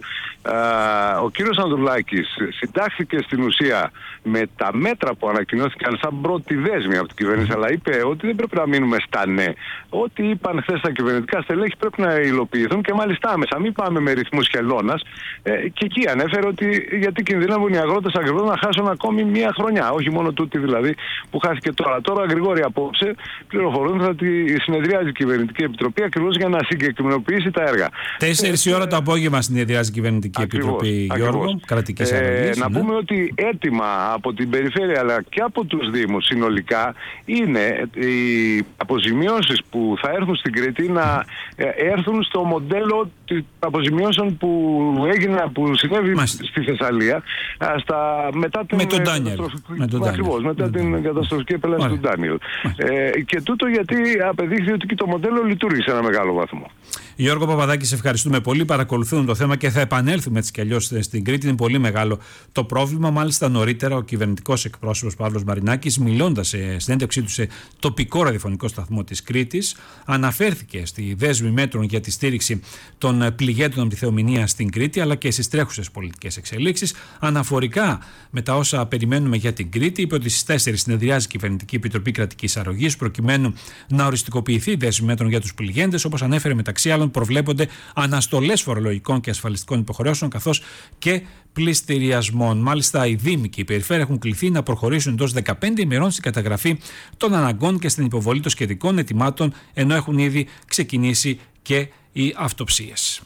Ο κύριος Ανδρουλάκης συντάχθηκε στην ουσία με τα μέτρα που ανακοινώθηκαν σαν πρώτη δέσμη από την κυβέρνηση, αλλά είπε ότι δεν πρέπει να μείνουμε στα ναι. Ό,τι είπαν χθες τα κυβερνητικά στελέχη πρέπει να υλοποιηθούν και μάλιστα άμεσα. Μην πάμε με ρυθμούς χελώνας. Ε, και εκεί ανέφερε ότι γιατί κινδυνεύουν οι αγρότες ακριβώς να χάσουν ακόμη μία χρονιά. Όχι μόνο τούτη δηλαδή που χάθηκε τώρα. Τώρα, Γρηγόρη, απόψε πληροφορούν ότι συνεδριάζει η Κυβερνητική Επιτροπή ακριβώς για να συγκεκριμενοποιήσει τα έργα. Τέσσερις η ώρα το απόγευμα συνεδριάζει η Κυβερνητική ακριβώς, Επιτροπή, ακριβώς. Γιώργο, κρατικής ε, αρρωγής. Να ναι. πούμε ότι έτοιμα από την περιφέρεια αλλά και από τους Δήμους συνολικά είναι οι αποζημιώσεις που θα έρθουν στην Κρήτη να έρθουν στο μοντέλο των αποζημιώσεων που έγιναν, που συνέβη Μάλιστα. στη Θεσσαλία στα, μετά την με τον Ντάνιελ. Με τον Ακριβώς, μετά με την καταστροφική επέλαση του Ντάνιελ. Ε, και τούτο γιατί απεδείχθη ότι και το μοντέλο λειτουργεί σε ένα μεγάλο βαθμό. Γιώργο Παπαδάκη, σε ευχαριστούμε πολύ. Παρακολουθούν το θέμα και θα επανέλθουμε έτσι κι αλλιώς στην Κρήτη. Είναι πολύ μεγάλο το πρόβλημα. Μάλιστα, νωρίτερα ο κυβερνητικός εκπρόσωπος Παύλος Μαρινάκης, μιλώντας σε συνέντευξή του σε τοπικό ραδιοφωνικό σταθμό της Κρήτης, αναφέρθηκε στη δέσμη μέτρων για τη στήριξη των πληγέντων από τη θεομηνία στην Κρήτη, αλλά και στις τρέχουσες πολιτικές εξελίξεις. Αναφορικά με τα όσα περιμένουμε για την Κρήτη, είπε ότι στις τέσσερις συνεδριάζει η Κυβερνητική Επιτροπή Κρατικής Αρρωγής, προκειμένου να οριστικοποιηθεί η δέσμη μέτρων για τους πληγέντες. Όπως ανέφερε, μεταξύ άλλων, προβλέπονται αναστολές φορολογικών και ασφαλιστικών υποχρεώσεων, καθώς και πληστηριασμών. Μάλιστα, οι Δήμοι και οι Περιφέρειες έχουν κληθεί να προχωρήσουν εντός δεκαπέντε ημερών στην καταγραφή των αναγκών και στην υποβολή των σχετικών ετοιμάτων, ενώ έχουν ήδη ξεκινήσει και οι αυτοψίες.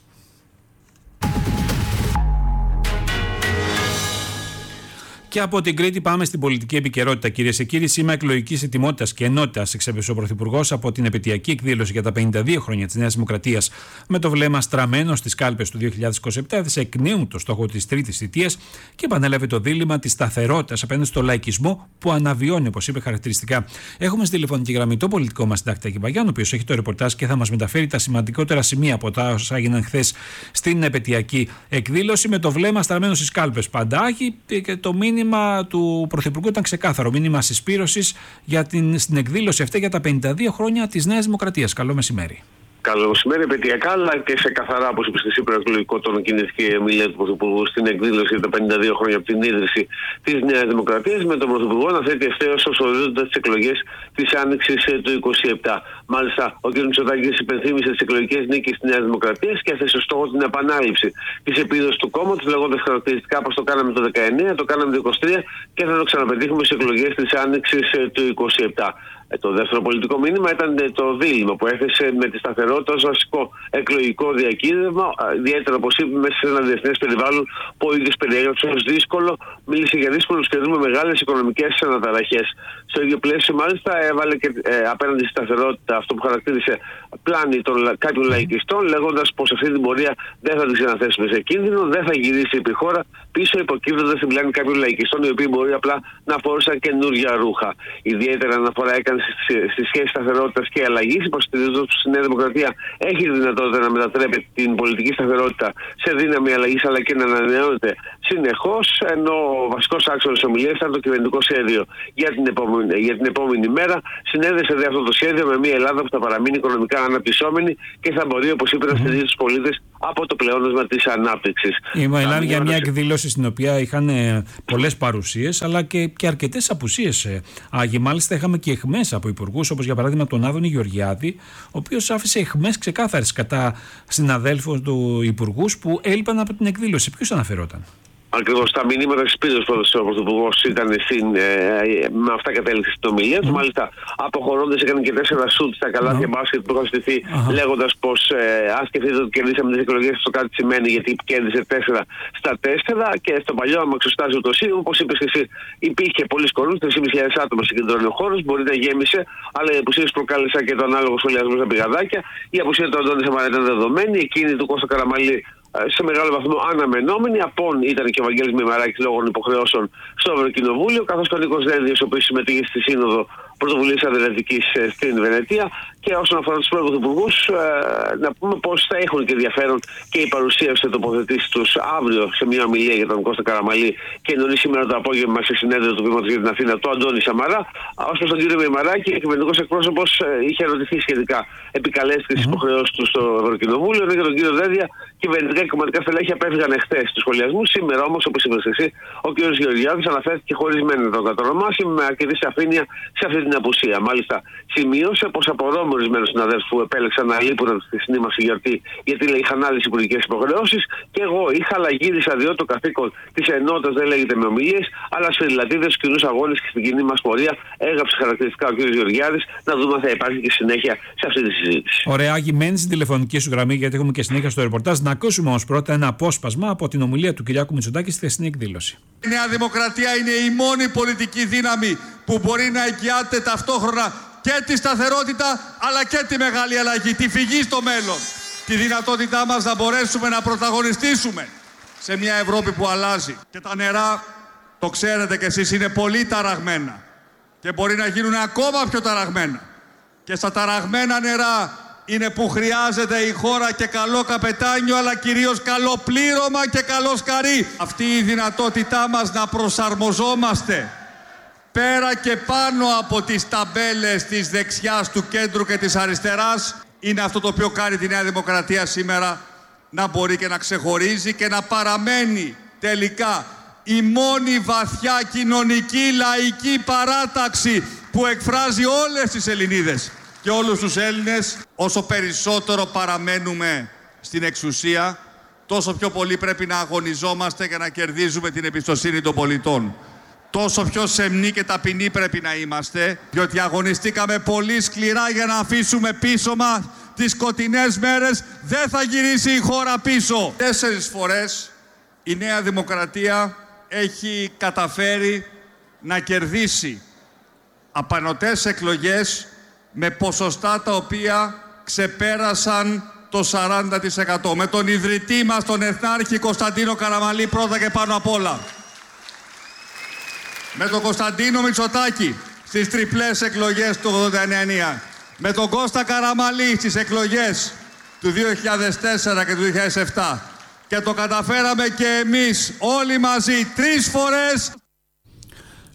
Και από την Κρήτη πάμε στην πολιτική επικαιρότητα, κυρίες και κύριοι. Σήμα εκλογικής ετοιμότητας και ενότητας εξέπεσε ο Πρωθυπουργός από την επαιτειακή εκδήλωση για τα πενήντα δύο χρόνια της Νέας Δημοκρατίας. Με το βλέμμα στραμμένο στις κάλπες του δύο χιλιάδες είκοσι επτά, έθεσε εκ νέου το στόχο της τρίτης θητείας και επανέλαβε το δίλημμα της σταθερότητας απέναντι στο λαϊκισμό που αναβιώνει, όπως είπε χαρακτηριστικά. Έχουμε στη τηλεφωνική γραμμή το πολιτικό μας συντάκτη Άκη Παγιάννου, ο οποίος έχει το ρεπορτάζ και θα μας μεταφέρει τα σημαντικότερα σημεία από τα όσα έγιναν χθες στην επαιτειακή εκδήλωση. Με το βλέμμα στραμμένο στις κάλπες πάντα. Και το μήνυμα Το μήνυμα του Πρωθυπουργού ήταν ξεκάθαρο. Μήνυμα συσπήρωσης για την, στην εκδήλωση αυτή για τα πενήντα δύο χρόνια της Νέας Δημοκρατίας. Καλό μεσημέρι. Καλό μεσημέρι, επαιτειακά, αλλά και σε καθαρά, όπως είπε στη προεκλογικό τόνο, κινήθηκε η ομιλία του Πρωθυπουργού στην εκδήλωση για τα πενήντα δύο χρόνια από την ίδρυση της Νέας Δημοκρατίας, με τον Πρωθυπουργό να θέτει ευθέως ως ορίζοντα τις εκλογές της Άνοιξης του είκοσι επτά. Μάλιστα, ο κ. Μητσοτάκης υπενθύμησε τις εκλογικές νίκες της Νέας Δημοκρατίας και έθεσε ως στόχο την επανάληψη της επίδοσης του κόμματος, λέγοντας χαρακτηριστικά πως το κάναμε το δεκαεννέα, το κάναμε το είκοσι τρία και θα το ξαναπετύχουμε στις εκλογές της Άνοιξης του είκοσι επτά. Το δεύτερο πολιτικό μήνυμα ήταν το δίλημμα που έθεσε με τη σταθερότητα ως βασικό εκλογικό διακύβευμα, ιδιαίτερα όπως είπε μέσα σε ένα διεθνές περιβάλλον που ο ίδιος περιέγραψε ως δύσκολο. Μίλησε για δύσκολους καιρούς με μεγάλες οικονομικές αναταραχές. Στο ίδιο πλαίσιο, μάλιστα, έβαλε και ε, απέναντι στη σταθερότητα αυτό που χαρακτήρισε πλάνη των κάποιων λαϊκιστών, λέγοντας πως αυτή την πορεία δεν θα την ξαναθέσουμε σε κίνδυνο, δεν θα γυρίσει η χώρα πίσω, υποκύπτοντας την πλάνη κάποιων λαϊκιστών, οι οποίοι μπορεί απλά να φόρησαν καινούργια ρούχα. Ιδιαίτερα αναφορά έκανε στη σχέση σταθερότητας και αλλαγής, υποστηρίζοντας πως η Νέα Δημοκρατία έχει τη δυνατότητα να μετατρέπει την πολιτική σταθερότητα σε δύναμη αλλαγής, αλλά και να ανανεώνεται συνεχώς, ενώ ο βασικός άξονας της ομιλίας ήταν το κυβερνητικό σχέδιο για την επόμενη, για την επόμενη μέρα. Συνέδεσε δε αυτό το σχέδιο με μια Ελλάδα που θα παραμείνει οικονομικά αναπτυσσόμενη και θα μπορεί, όπως είπε, να στηρίζει τους πολίτες από το πλεόνασμα της ανάπτυξης. Μιλάμε για μια εκδήλωση στην οποία είχαν πολλές παρουσίες, αλλά και, και αρκετές απουσίες. Άγιοι, μάλιστα, είχαμε και εχμές από υπουργούς, όπως για παράδειγμα τον Άδωνη Γεωργιάδη, ο οποίος άφησε εχμές ξεκάθαρες κατά συναδέλφους του υπουργούς που έλειπαν από την εκδήλωση. Ποιους αναφερόταν? Ακριβώς τα μηνύματα της πίσης που ο Πρωθυπουργός ήταν στην, ε, με αυτά κατέληξε στην ομιλία του. Mm. Μάλιστα, αποχωρώντας έκανε και τέσσερα σουτ στα καλάθια mm. μπάσκετ που είχαν στηθεί, uh-huh. λέγοντας πως ε, αν σκεφτείτε ότι κερδίσαμε τις εκλογές, αυτό κάτι σημαίνει, γιατί κέρδισε τέσσερα στα τέσσερα. Και στο παλιό αμαξοστάσιο το ΣΥΡ, όπως είπες και εσύ, υπήρχε πολλοί κορούς, τρεις χιλιάδες πεντακόσια άτομα συγκεντρώνει ο χώρος, μπορεί να γέμισε, αλλά οι απουσίες προκάλεσαν και το ανάλογο σχολιασμό στα πηγαδάκια. Η απουσία του Αντώνη Σαμαρά ήταν δεδομένη, εκείνη του Κώστα Καραμανλή σε μεγάλο βαθμό αναμενόμενη. Απόν ήταν και ο Βαγγέλης Μημαράκης λόγω υποχρεώσεων στο Ευρωκοινοβούλιο, καθώς και ο Νίκος Δένδιος, ο οποίος συμμετείχε στη Σύνοδο Πρωτοβουλίας Αδριατικής στην Βενετία. Και όσον αφορά τους πρωθυπουργούς, να πούμε πως θα έχουν και ενδιαφέρον και η παρουσία σε τοποθετήσεις τους αύριο σε μια ομιλία για τον Κώστα Καραμανλή και νωρίς σήμερα το απόγευμα σε συνέδριο του Βήματος για την Αθήνα του Αντώνη Σαμαρά. Ως προς τον κύριο Μημαράκη, ο κυβερνητικός εκπρόσωπος είχε ερωτηθεί σχετικά, επικαλέστηκε τις υποχρεώσεις του στο Ευρωκοινοβούλιο, ενώ για τον κύριο Δένδια κυβερνητικά και κομματικά στελέχη απέφυγαν εχθές τους σχολιασμούς. Σήμερα όμως, όπως είπες εσύ, ο κ. Γεωργιάδης αναφέρθηκε χωρισμένο να τον κατονομάσει με αρκετή σαφήνεια σε αυτή την απουσία. Μάλιστα, σημείωσε πως απορώ με ορισμένους συναδέλφους που επέλεξαν να λείπουν από τη χθεσινή μας γιορτή, γιατί λέει είχαν άλλες υπουργικές υποχρεώσεις. Και εγώ είχα, αλλά γύρισα, διότι το καθήκον της ενότητας δεν λέγεται με ομιλίες, αλλά σφυριλατίδες, στους κοινούς αγώνες και στην κοινή μας πορεία. Έγραψε χαρακτηριστικά ο κ. Γεωργιάδης. Να δούμε αν θα υπάρχει και συνέχεια σε αυτή τη συζήτηση. Ωραία, Άγη, μένει στην τηλεφωνική σου γραμμή, γιατί έχουμε και συνέχεια στο ρεπορτάζ. Να ακούσουμε όμως πρώτα ένα απόσπασμα από την ομιλία του Κυριάκου Μητσοτάκη στη χθεσινή εκδήλωση. Η Νέα Δημοκρατία είναι η μόνη πολιτική δύναμη που μπορεί να εγγυάται ταυτόχρονα και τη σταθερότητα, αλλά και τη μεγάλη αλλαγή, τη φυγή στο μέλλον. Τη δυνατότητά μας να μπορέσουμε να πρωταγωνιστήσουμε σε μια Ευρώπη που αλλάζει. Και τα νερά, το ξέρετε κι εσείς, είναι πολύ ταραγμένα και μπορεί να γίνουν ακόμα πιο ταραγμένα. Και στα ταραγμένα νερά είναι που χρειάζεται η χώρα και καλό καπετάνιο, αλλά κυρίως καλό πλήρωμα και καλό σκαρί. Αυτή η δυνατότητά μας να προσαρμοζόμαστε πέρα και πάνω από τις ταμπέλες της δεξιάς, του κέντρου και της αριστεράς, είναι αυτό το οποίο κάνει τη Νέα Δημοκρατία σήμερα να μπορεί και να ξεχωρίζει και να παραμένει τελικά η μόνη βαθιά κοινωνική λαϊκή παράταξη που εκφράζει όλες τις Ελληνίδες και όλους τους Έλληνες. Όσο περισσότερο παραμένουμε στην εξουσία, τόσο πιο πολύ πρέπει να αγωνιζόμαστε και να κερδίζουμε την εμπιστοσύνη των πολιτών. Τόσο πιο σεμνοί και ταπεινοί πρέπει να είμαστε, διότι αγωνιστήκαμε πολύ σκληρά για να αφήσουμε πίσω μας τις σκοτεινές μέρες. Δεν θα γυρίσει η χώρα πίσω. Τέσσερις φορές η Νέα Δημοκρατία έχει καταφέρει να κερδίσει απανωτές εκλογές με ποσοστά τα οποία ξεπέρασαν το σαράντα τοις εκατό. Με τον ιδρυτή μας, τον Εθνάρχη Κωνσταντίνο Καραμανλή, πρώτα και πάνω απ' όλα. Με τον Κωνσταντίνο Μητσοτάκη στις τριπλές εκλογές του ογδόντα εννέα. Με τον Κώστα Καραμανλή στις εκλογές του δύο χιλιάδες τέσσερα και του δύο χιλιάδες επτά. Και το καταφέραμε και εμείς όλοι μαζί τρεις φορές.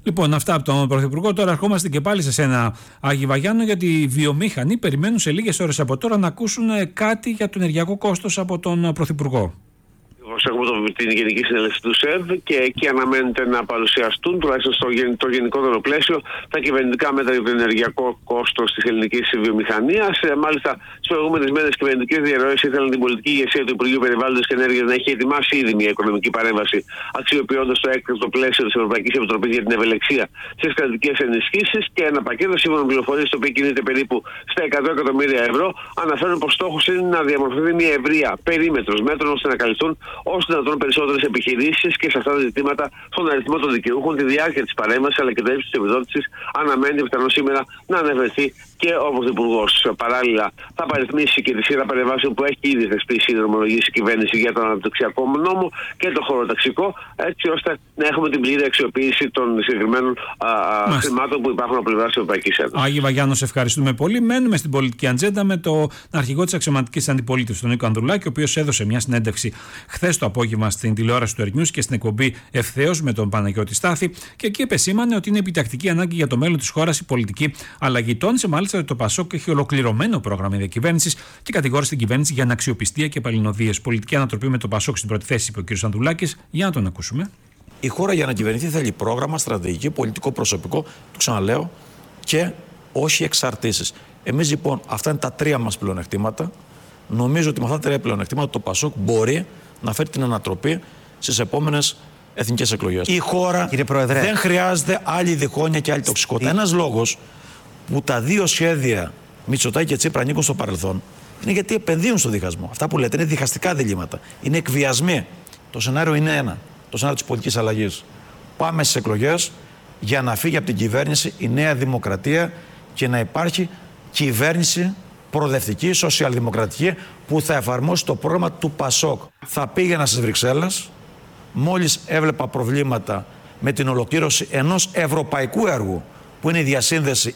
Λοιπόν, αυτά από τον Πρωθυπουργό. Τώρα ερχόμαστε και πάλι σε σένα, Άγη Βαγιάννου, γιατί οι βιομήχανοι περιμένουν σε λίγες ώρες από τώρα να ακούσουν κάτι για το ενεργειακό κόστος από τον Πρωθυπουργό. Έχουμε το, την Γενική Συνέλευση του ΣΕΒ και εκεί αναμένεται να παρουσιαστούν, τουλάχιστον στο το γενικότερο πλαίσιο, τα κυβερνητικά μέτρα για το ενεργειακό κόστος της ελληνικής βιομηχανίας. Ε, μάλιστα, τις προηγούμενες μέρες κυβερνητικές διαρροές ήθελαν την πολιτική ηγεσία του Υπουργείου Περιβάλλοντος και Ενέργειας να έχει ετοιμάσει ήδη μια οικονομική παρέμβαση, αξιοποιώντας το έκτακτο πλαίσιο της Ευρωπαϊκής Επιτροπής για την ευελιξία στις κρατικές ενισχύσεις, και ένα πακέτο σύμφωνα με πληροφορίες, το οποίο κινείται περίπου στα εκατό εκατομμύρια ευρώ, αναφέρουν πως στόχος είναι να διαμορφωθεί μια ευρεία περίμετρος μέτρων ώστε να καλυφθούν όσο δυνατόν περισσότερες επιχειρήσεις και σε αυτά τα ζητήματα στον αριθμό των δικαιούχων, τη διάρκεια της παρέμβασης αλλά και το ύψος της επιδότησης. Αναμένεται πιθανώς σήμερα να αναφερθεί και ο Πρωθυπουργός. Παράλληλα, θα παριθμίσει και τη σειρά παρεμβάσεων που έχει ήδη θεσπίσει η δρομολογήσει η κυβέρνηση για τον αναπτυξιακό νόμο και το χωροταξικό, έτσι ώστε να έχουμε την πλήρη αξιοποίηση των συγκεκριμένων α, α, χρημάτων που υπάρχουν από πλευρά της Ευρωπαϊκής Ένωσης. Άγη Βαγιάννου, σε ευχαριστούμε πολύ. Μένουμε στην πολιτική ατζέντα με τον αρχηγό της αξιωματικής αντιπολίτευσης, τον Νίκο Ανδρουλάκη, ο οποίος έδωσε μια συνέντευξη χθες το απόγευμα στην τηλεόραση του Earth News και στην εκπομπή Ευθέως με τον Παναγιώτη Στάθη, και εκεί επεσήμανε ότι είναι επιτακτική ανάγκη για το μέλλον της χώρας η πολιτική αλλαγή. Τόνισε μάλιστα ότι το ΠΑΣΟΚ έχει ολοκληρωμένο πρόγραμμα διακυβέρνησης και κατηγόρησε την κυβέρνηση για αναξιοπιστία και παλινοδίες. Πολιτική ανατροπή με το ΠΑΣΟΚ στην πρώτη θέση, είπε ο κ. Ανδρουλάκης. Για να τον ακούσουμε. Η χώρα για να κυβερνηθεί θέλει πρόγραμμα, στρατηγική, πολιτικό, προσωπικό, το ξαναλέω, και όχι εξαρτήσεις. Εμείς λοιπόν, αυτά είναι τα τρία μας πλεονεκτήματα. Νομίζω ότι με αυτά τα τρία πλεονεκτήματα το ΠΑΣΟΚ μπορεί να φέρει την ανατροπή στις επόμενες εθνικές εκλογές. Η χώρα δεν χρειάζεται άλλη διχόνοια και άλλη τοξικότητα. Ένας λόγος που τα δύο σχέδια Μητσοτάκη και Τσίπρα ανήκουν στο παρελθόν είναι γιατί επενδύουν στο διχασμό. Αυτά που λέτε είναι διχαστικά διλήμματα. Είναι εκβιασμοί. Το σενάριο είναι ένα. Το σενάριο της πολιτικής αλλαγής. Πάμε στις εκλογές για να φύγει από την κυβέρνηση η Νέα Δημοκρατία και να υπάρχει κυβέρνηση προοδευτική, σοσιαλδημοκρατική, που θα εφαρμόσει το πρόγραμμα του ΠΑΣΟΚ. Θα πήγαινα στις Βρυξέλλες, μόλις έβλεπα προβλήματα με την ολοκλήρωση ενός ευρωπαϊκού έργου, που είναι η διασύνδεση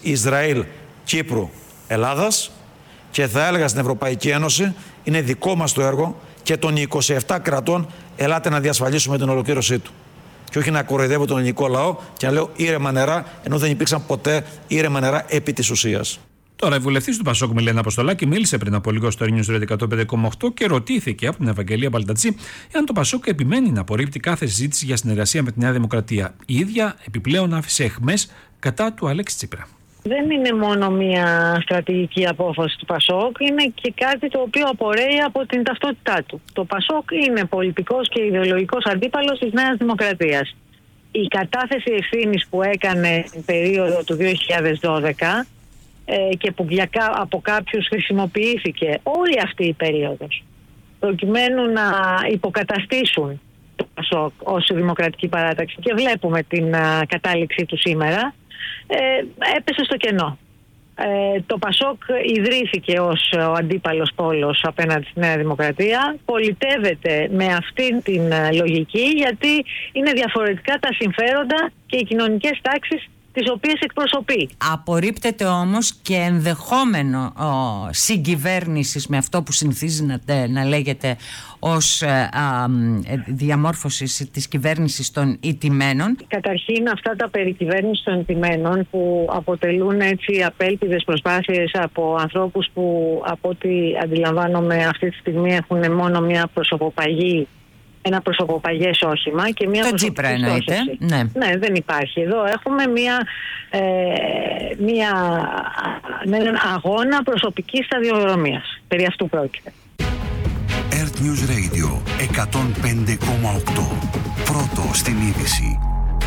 Ισραήλ-Κύπρου-Ελλάδας, και θα έλεγα στην Ευρωπαϊκή Ένωση, είναι δικό μας το έργο και των είκοσι επτά κρατών, ελάτε να διασφαλίσουμε την ολοκλήρωσή του. Και όχι να κοροϊδεύω τον ελληνικό λαό και να λέω ήρεμα νερά, ενώ δεν υπήρξαν ποτέ ήρεμα νερά επί της ουσίας. Τώρα, η βουλευτής του ΠΑΣΟΚ, Μιλένα Αποστολάκη, μίλησε πριν από λίγο στο News Radio εκατόν πέντε κόμμα οκτώ και ρωτήθηκε από την Ευαγγελία Μπαλτατζή εάν το ΠΑΣΟΚ επιμένει να απορρίπτει κάθε συζήτηση για συνεργασία με τη Νέα Δημοκρατία. Η ίδια επιπλέον άφησε αιχμές κατά του Αλέξη Τσίπρα. Δεν είναι μόνο μια στρατηγική απόφαση του ΠΑΣΟΚ, είναι και κάτι το οποίο απορρέει από την ταυτότητά του. Το ΠΑΣΟΚ είναι πολιτικός και ιδεολογικός αντίπαλος της Νέας Δημοκρατίας. Η κατάθεση ευθύνης που έκανε την περίοδο του δύο χιλιάδες δώδεκα και που από κάποιους χρησιμοποιήθηκε όλη αυτή η περίοδος προκειμένου να υποκαταστήσουν το ΠΑΣΟΚ ως δημοκρατική παράταξη, και βλέπουμε την κατάληξή του σήμερα, ε, έπεσε στο κενό. Ε, το ΠΑΣΟΚ ιδρύθηκε ως ο αντίπαλος πόλος απέναντι στη Νέα Δημοκρατία, πολιτεύεται με αυτήν την λογική, γιατί είναι διαφορετικά τα συμφέροντα και οι κοινωνικές τάξεις τις οποίες εκπροσωπεί. Απορρίπτεται όμως και ενδεχόμενο ο, συγκυβέρνησης με αυτό που συνηθίζει να, να λέγεται ως α, α, διαμόρφωση της κυβέρνησης των ηττημένων. Καταρχήν, αυτά τα περί κυβέρνησης των ηττημένων, που αποτελούν έτσι απέλπιδες προσπάθειες από ανθρώπους που, από ό,τι αντιλαμβάνομαι, αυτή τη στιγμή έχουν μόνο μια προσωποπαγή, ένα προσωποπαγές όχημα και μια προσωπική εννοείται. Ναι. ναι, δεν υπάρχει. Εδώ έχουμε μια, ε, μια, έναν αγώνα προσωπικής σταδιοδρομίας. Περί αυτού πρόκειται. Earth News Radio εκατόν πέντε κόμμα οκτώ. Πρώτο στην είδηση.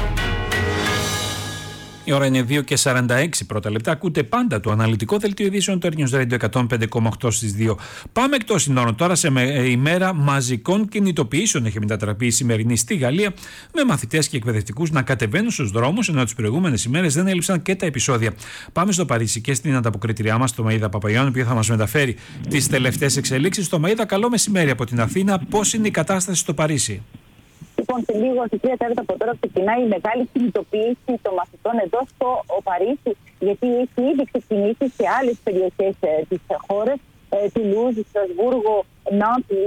Η ώρα είναι δύο και σαράντα έξι πρώτα λεπτά. Ακούτε πάντα το αναλυτικό δελτίο ειδήσεων του Earth News Radio εκατόν πέντε κόμμα οκτώ στις δύο. Πάμε εκτός συνόρων τώρα, σε ημέρα μαζικών κινητοποιήσεων. Έχει μετατραπεί η σημερινή στη Γαλλία, με μαθητές και εκπαιδευτικούς να κατεβαίνουν στους δρόμους, ενώ τις προηγούμενες ημέρες δεν έλειψαν και τα επεισόδια. Πάμε στο Παρίσι και στην ανταποκριτηριά μας, το Μαΐδα Παπαγιάννου, που θα μας μεταφέρει τις τελευταίες εξελίξεις. Το Μαΐδα, καλό μεσημέρι από την Αθήνα. Πώς είναι η κατάσταση στο Παρίσι? Λοιπόν, σε λίγο, στις τρία τέταρτα από τώρα, ξεκινάει η μεγάλη κινητοποίηση των μαθητών εδώ στο Παρίσι, γιατί έχει ήδη ξεκινήσει σε άλλες περιοχές ε, της χώρας, ε, Τουλούζ, Στρασβούργο, Ναντ, Λιόν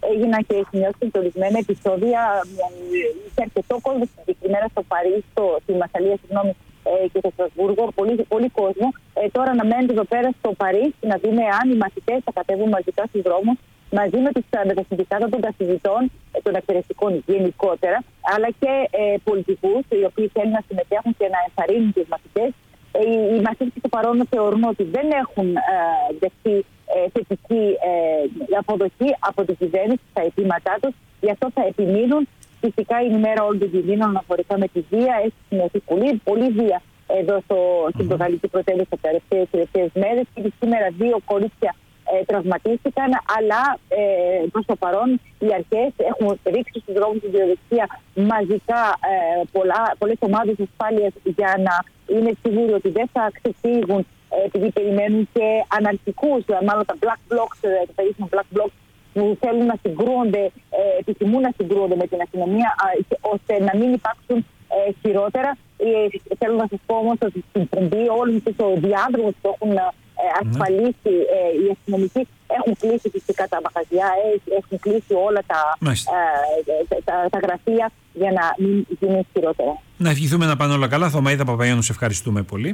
έγιναν και σημειώθηκαν και ορισμένα επεισόδια. Είχε αρκετό κόσμο συγκεκριμένα στο Παρίσι, στη Μασσαλία, συγγνώμη, και στο Στρασβούργο, πολύ, πολύ κόσμο. Ε, τώρα αναμένεται εδώ πέρα στο Παρίσι να δούμε αν οι μαθητές θα κατέβουν μαζικά στους δρόμους μαζί με, τους, με τα συνδικάτα των καθηγητών, των εκπαιδευτικών γενικότερα, αλλά και ε, πολιτικούς, οι οποίοι θέλουν να συμμετέχουν και να ενθαρρύνουν τους μαθητές. Ε, οι, οι μαθητές στο παρόν θεωρούν ότι δεν έχουν ε, δεχτεί ε, θετική ε, αποδοχή από την κυβέρνηση στα αιτήματά τους, γι' αυτό θα επιμείνουν. Φυσικά η ημέρα όλων των κινδύνων αναφορικά με τη βία έχει σημειωθεί πολύ, πολύ βία εδώ στο, mm-hmm. στην προγαλλική πρωτεύουσα τις τελευταίες, τελευταίες μέρες. Και σήμερα δύο κορίτσια ε, τραυματίστηκαν, αλλά ε, προς το παρόν οι αρχές έχουν ρίξει στους δρόμους της διαδικασία μαζικά ε, πολλά, πολλές ομάδες ασφάλειας για να είναι σίγουροι ότι δεν θα ξεφύγουν, ε, επειδή περιμένουν και αναρχικούς, μάλλον τα black blocs, τα περίφημα black blocs, που θέλουν να συγκρούονται, ε, επιθυμούν να συγκρούονται με την αστυνομία, ε, ώστε να μην υπάρξουν ε, χειρότερα. Ε, θέλω να σας πω όμως ότι στην Πεμπή όλους τους διάδρομους που έχουν ε, ασφαλίσει ε, οι αστυνομικοί έχουν κλείσει φυσικά τα μαγαζιά, ε, έχουν κλείσει όλα τα, ε, τα, τα γραφεία για να μην γίνουν χειρότερα. Να ευχηθούμε να πάνε όλα καλά. Θωμαΐδα Παπαϊάννου, σε ευχαριστούμε πολύ.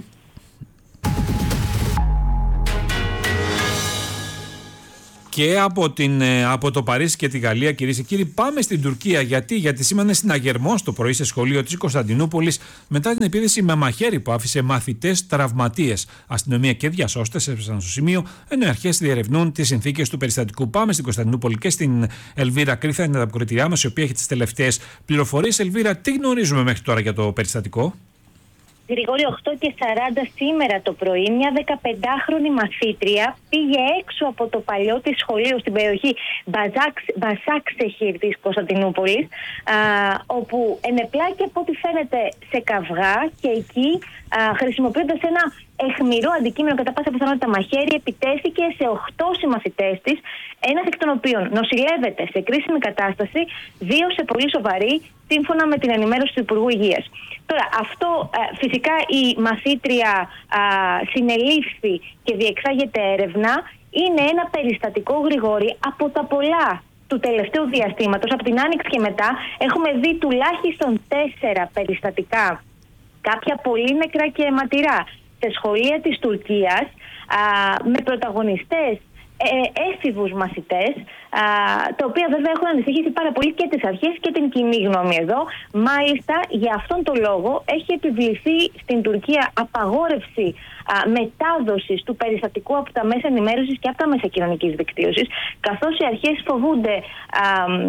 Και από, την, από το Παρίσι και τη Γαλλία, κυρίες και κύριοι, πάμε στην Τουρκία. Γιατί, γιατί σήμανε συναγερμός το πρωί σε σχολείο της Κωνσταντινούπολης μετά την επίθεση με μαχαίρι που άφησε μαθητές τραυματίες. Αστυνομία και διασώστες έσπασαν στο σημείο, ενώ οι αρχές διερευνούν τις συνθήκες του περιστατικού. Πάμε στην Κωνσταντινούπολη και στην Ελβίρα Κρίθα, είναι τα αποκριτήριά μας, η οποία έχει τις τελευταίες πληροφορίες. Ελβίρα, τι γνωρίζουμε μέχρι τώρα για το περιστατικό? Γρηγόρη, οκτώ και σαράντα σήμερα το πρωί, μια δεκαπεντάχρονη μαθήτρια πήγε έξω από το παλιό της σχολείο στην περιοχή Μπασάξεχιρ της Κωνσταντινούπολης, α, όπου ενεπλάκη από ό,τι φαίνεται σε καυγά και εκεί, α, χρησιμοποιώντας ένα αιχμηρό αντικείμενο, κατά πάσα πιθανότητα μαχαίρι, επιτέθηκε σε οκτώ συμμαθητές της, ένας εκ των οποίων νοσηλεύεται σε κρίσιμη κατάσταση, δύο σε πολύ σοβαρή, σύμφωνα με την ενημέρωση του Υπουργού Υγείας. Τώρα, αυτό φυσικά η μαθήτρια α, συνελήφθη και διεξάγεται έρευνα. Είναι ένα περιστατικό, Γρηγόρη, από τα πολλά του τελευταίου διαστήματος. Από την Άνοιξη και μετά έχουμε δει τουλάχιστον τέσσερα περιστατικά, κάποια πολύ νεκρά και αιματηρά, σε σχολεία της Τουρκίας, α, με πρωταγωνιστές ε, έφηβους μαθητές, α, τα οποία βέβαια έχουν ανησυχήσει πάρα πολύ και τις αρχές και την κοινή γνώμη εδώ. Μάλιστα, για αυτόν τον λόγο έχει επιβληθεί στην Τουρκία απαγόρευση α, μετάδοσης του περιστατικού από τα μέσα ενημέρωσης και από τα μέσα κοινωνικής δικτύωσης, καθώς οι αρχές φοβούνται α,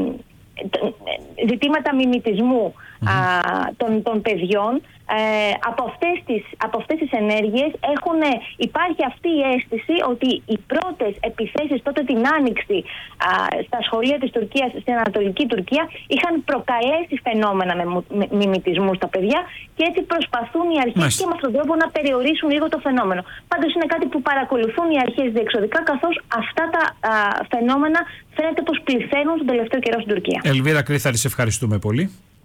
ζητήματα μιμητισμού mm-hmm. α, των, των παιδιών. Ε, από, αυτές τις, από αυτές τις ενέργειες έχουν, υπάρχει αυτή η αίσθηση ότι οι πρώτες επιθέσεις τότε την Άνοιξη α, στα σχολεία της Τουρκίας, στην Ανατολική Τουρκία, είχαν προκαλέσει φαινόμενα με, με μιμητισμού στα παιδιά και έτσι προσπαθούν οι αρχές Μάλιστα. και με αυτόν τον τρόπο να περιορίσουν λίγο το φαινόμενο. Πάντως είναι κάτι που παρακολουθούν οι αρχές διεξοδικά, καθώς αυτά τα α, φαινόμενα φαίνεται πως πληθαίνουν τον τελευταίο καιρό στην Τουρκία. Ελβίρα Κρίθαρη, σε ευχαριστούμε πολύ.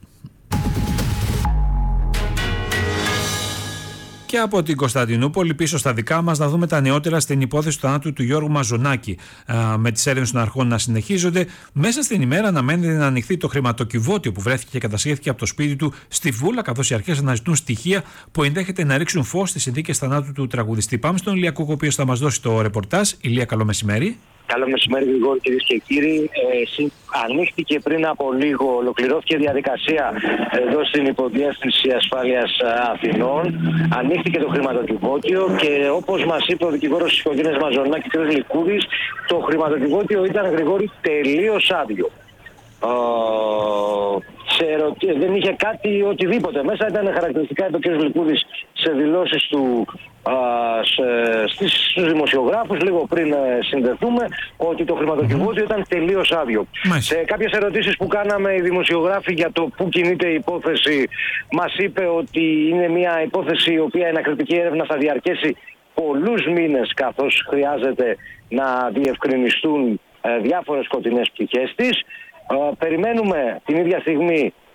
Και από την Κωνσταντινούπολη πίσω στα δικά μας να δούμε τα νεότερα στην υπόθεση του θανάτου του Γιώργου Μαζονάκη. Α, με τις έρευνες των αρχών να συνεχίζονται, μέσα στην ημέρα αναμένεται να ανοιχθεί το χρηματοκιβώτιο που βρέθηκε και κατασχέθηκε από το σπίτι του στη Βούλα, καθώς οι αρχές αναζητούν στοιχεία που ενδέχεται να ρίξουν φως στις συνθήκες θανάτου του τραγουδιστή. Πάμε στον Ηλία Κούκο, ο οποίος θα μας δώσει το ρεπορτάζ. Ηλία, καλό μεσημέρι. Καλό μεσημέρι, Γρηγόρη, κυρίες και κύριοι. Ε, ανοίχτηκε πριν από λίγο, ολοκληρώθηκε διαδικασία εδώ στην Υποδιεύθυνση Ασφάλειας Αθηνών. Ανοίχτηκε το χρηματοκιβώτιο και όπως μας είπε ο δικηγόρος της οικογένειας Μαζονάκη, κ. Λικούδης, το χρηματοκιβώτιο ήταν, Γρηγόρη, τελείως άδειο. Uh, σε ερωτη... Δεν είχε κάτι οτιδήποτε μέσα. Ήταν χαρακτηριστικά, είπε ο κ. Λικούδης σε δηλώσεις του uh, σε... στους δημοσιογράφους λίγο πριν uh, συνδεθούμε, ότι το χρηματοκιβώτιο mm-hmm. ήταν τελείως άδειο. Mm-hmm. Σε κάποιες ερωτήσεις που κάναμε οι δημοσιογράφοι για το πού κινείται η υπόθεση, μας είπε ότι είναι μια υπόθεση η οποία η ανακριτική έρευνα θα διαρκέσει πολλούς μήνες, καθώς χρειάζεται να διευκρινιστούν uh, διάφορες σκοτεινές πτυχές της. Uh, περιμένουμε την ίδια στιγμή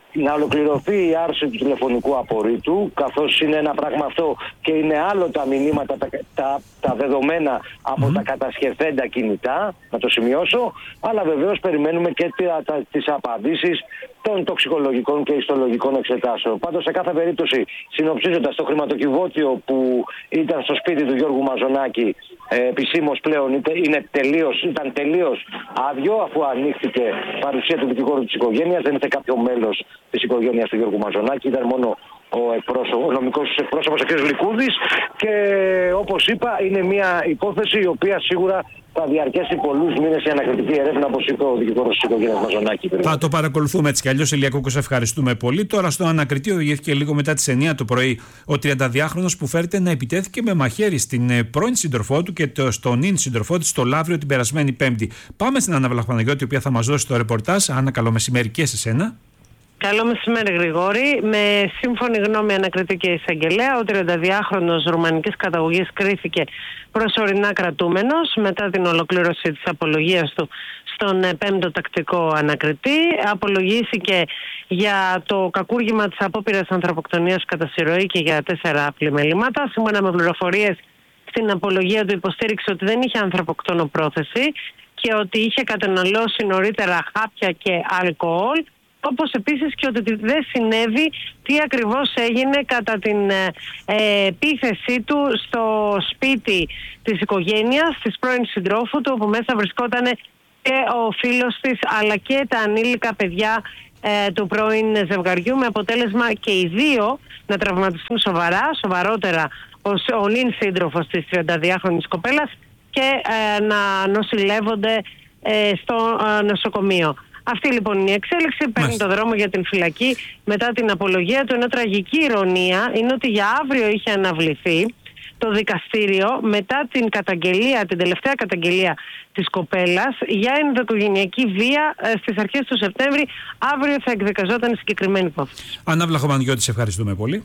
να ολοκληρωθεί η άρση του τηλεφωνικού απορρίτου, καθώς είναι ένα πράγμα αυτό και είναι άλλο τα μηνύματα, τα, τα, τα δεδομένα από mm. τα κατασχεθέντα κινητά, να το σημειώσω, αλλά βεβαίως περιμένουμε και τα, τα, τις απαντήσεις των τοξικολογικών και ιστολογικών εξετάσεων. Πάντως, σε κάθε περίπτωση, συνοψίζοντας, το χρηματοκιβώτιο που ήταν στο σπίτι του Γιώργου Μαζονάκη ε, επισήμως πλέον είναι τελείως, ήταν τελείως άδειο, αφού ανοίχθηκε παρουσία του δικηγόρου της οικογένειας. Δεν ήταν κάποιο μέλος της οικογένειας του Γιώργου Μαζονάκη, ήταν μόνο ο, εκπρόσωπο, ο νομικός εκπρόσωπος ο κ. Λικούδης, και όπως είπα είναι μια υπόθεση η οποία σίγουρα θα διαρκέσει πολλούς μήνες η ανακριτική ερεύνα, όπως είπε ο δικηγόρος της οικογένειας Μαζονάκη. Θα το παρακολουθούμε έτσι κι αλλιώς. Ηλία Κούκο, σε ευχαριστούμε πολύ. Τώρα στο ανακριτή οδηγήθηκε λίγο μετά τις εννιά το πρωί ο τριανταδυάχρονος που φέρεται να επιτέθηκε με μαχαίρι στην πρώην σύντροφό του και στον νυν σύντροφό της στο Λαύριο την περασμένη Πέμπτη. Πάμε στην Άννα Βλαχοπαναγιώτη, η οποία θα μας δώσει το ρεπορτάζ. Άννα, καλό μεσημέρι και σε σένα. Καλό μεσημέρι, Γρηγόρη. Με σύμφωνη γνώμη ανακριτή και εισαγγελέα, ο τριανταδυάχρονος ρουμανικής καταγωγής κρίθηκε προσωρινά κρατούμενος μετά την ολοκλήρωση της απολογίας του στον πέμπτο τακτικό ανακριτή. Απολογήθηκε για το κακούργημα της απόπειρας ανθρωποκτονίας κατά συρροή και για τέσσερα πλημελήματα. Σύμφωνα με πληροφορίες στην απολογία του, υποστήριξε ότι δεν είχε ανθρωποκτόνο πρόθεση και ότι είχε καταναλώσει νωρίτερα χάπια και αλκοόλ, όπως επίσης και ότι δεν συνέβη τι ακριβώς έγινε κατά την ε, επίθεσή του στο σπίτι της οικογένειας, της πρώην συντρόφου του, όπου μέσα βρισκόταν και ο φίλος της αλλά και τα ανήλικα παιδιά ε, του πρώην ζευγαριού, με αποτέλεσμα και οι δύο να τραυματιστούν σοβαρά, σοβαρότερα ο, ο νυν σύντροφος της τριανταδυάχρονης κοπέλας, και ε, να νοσηλεύονται ε, στο ε, νοσοκομείο. Αυτή λοιπόν είναι η εξέλιξη. Παίρνει το δρόμο για την φυλακή μετά την απολογία του. Ενώ τραγική ηρωνία είναι ότι για αύριο είχε αναβληθεί το δικαστήριο μετά την καταγγελία, την τελευταία καταγγελία της κοπέλας για ενδοοικογενειακή βία στις αρχές του Σεπτέμβρη. Αύριο θα εκδικαζόταν η συγκεκριμένη υπόθεση. Άννα Βλαχοπαναγιώτη, σε ευχαριστούμε πολύ.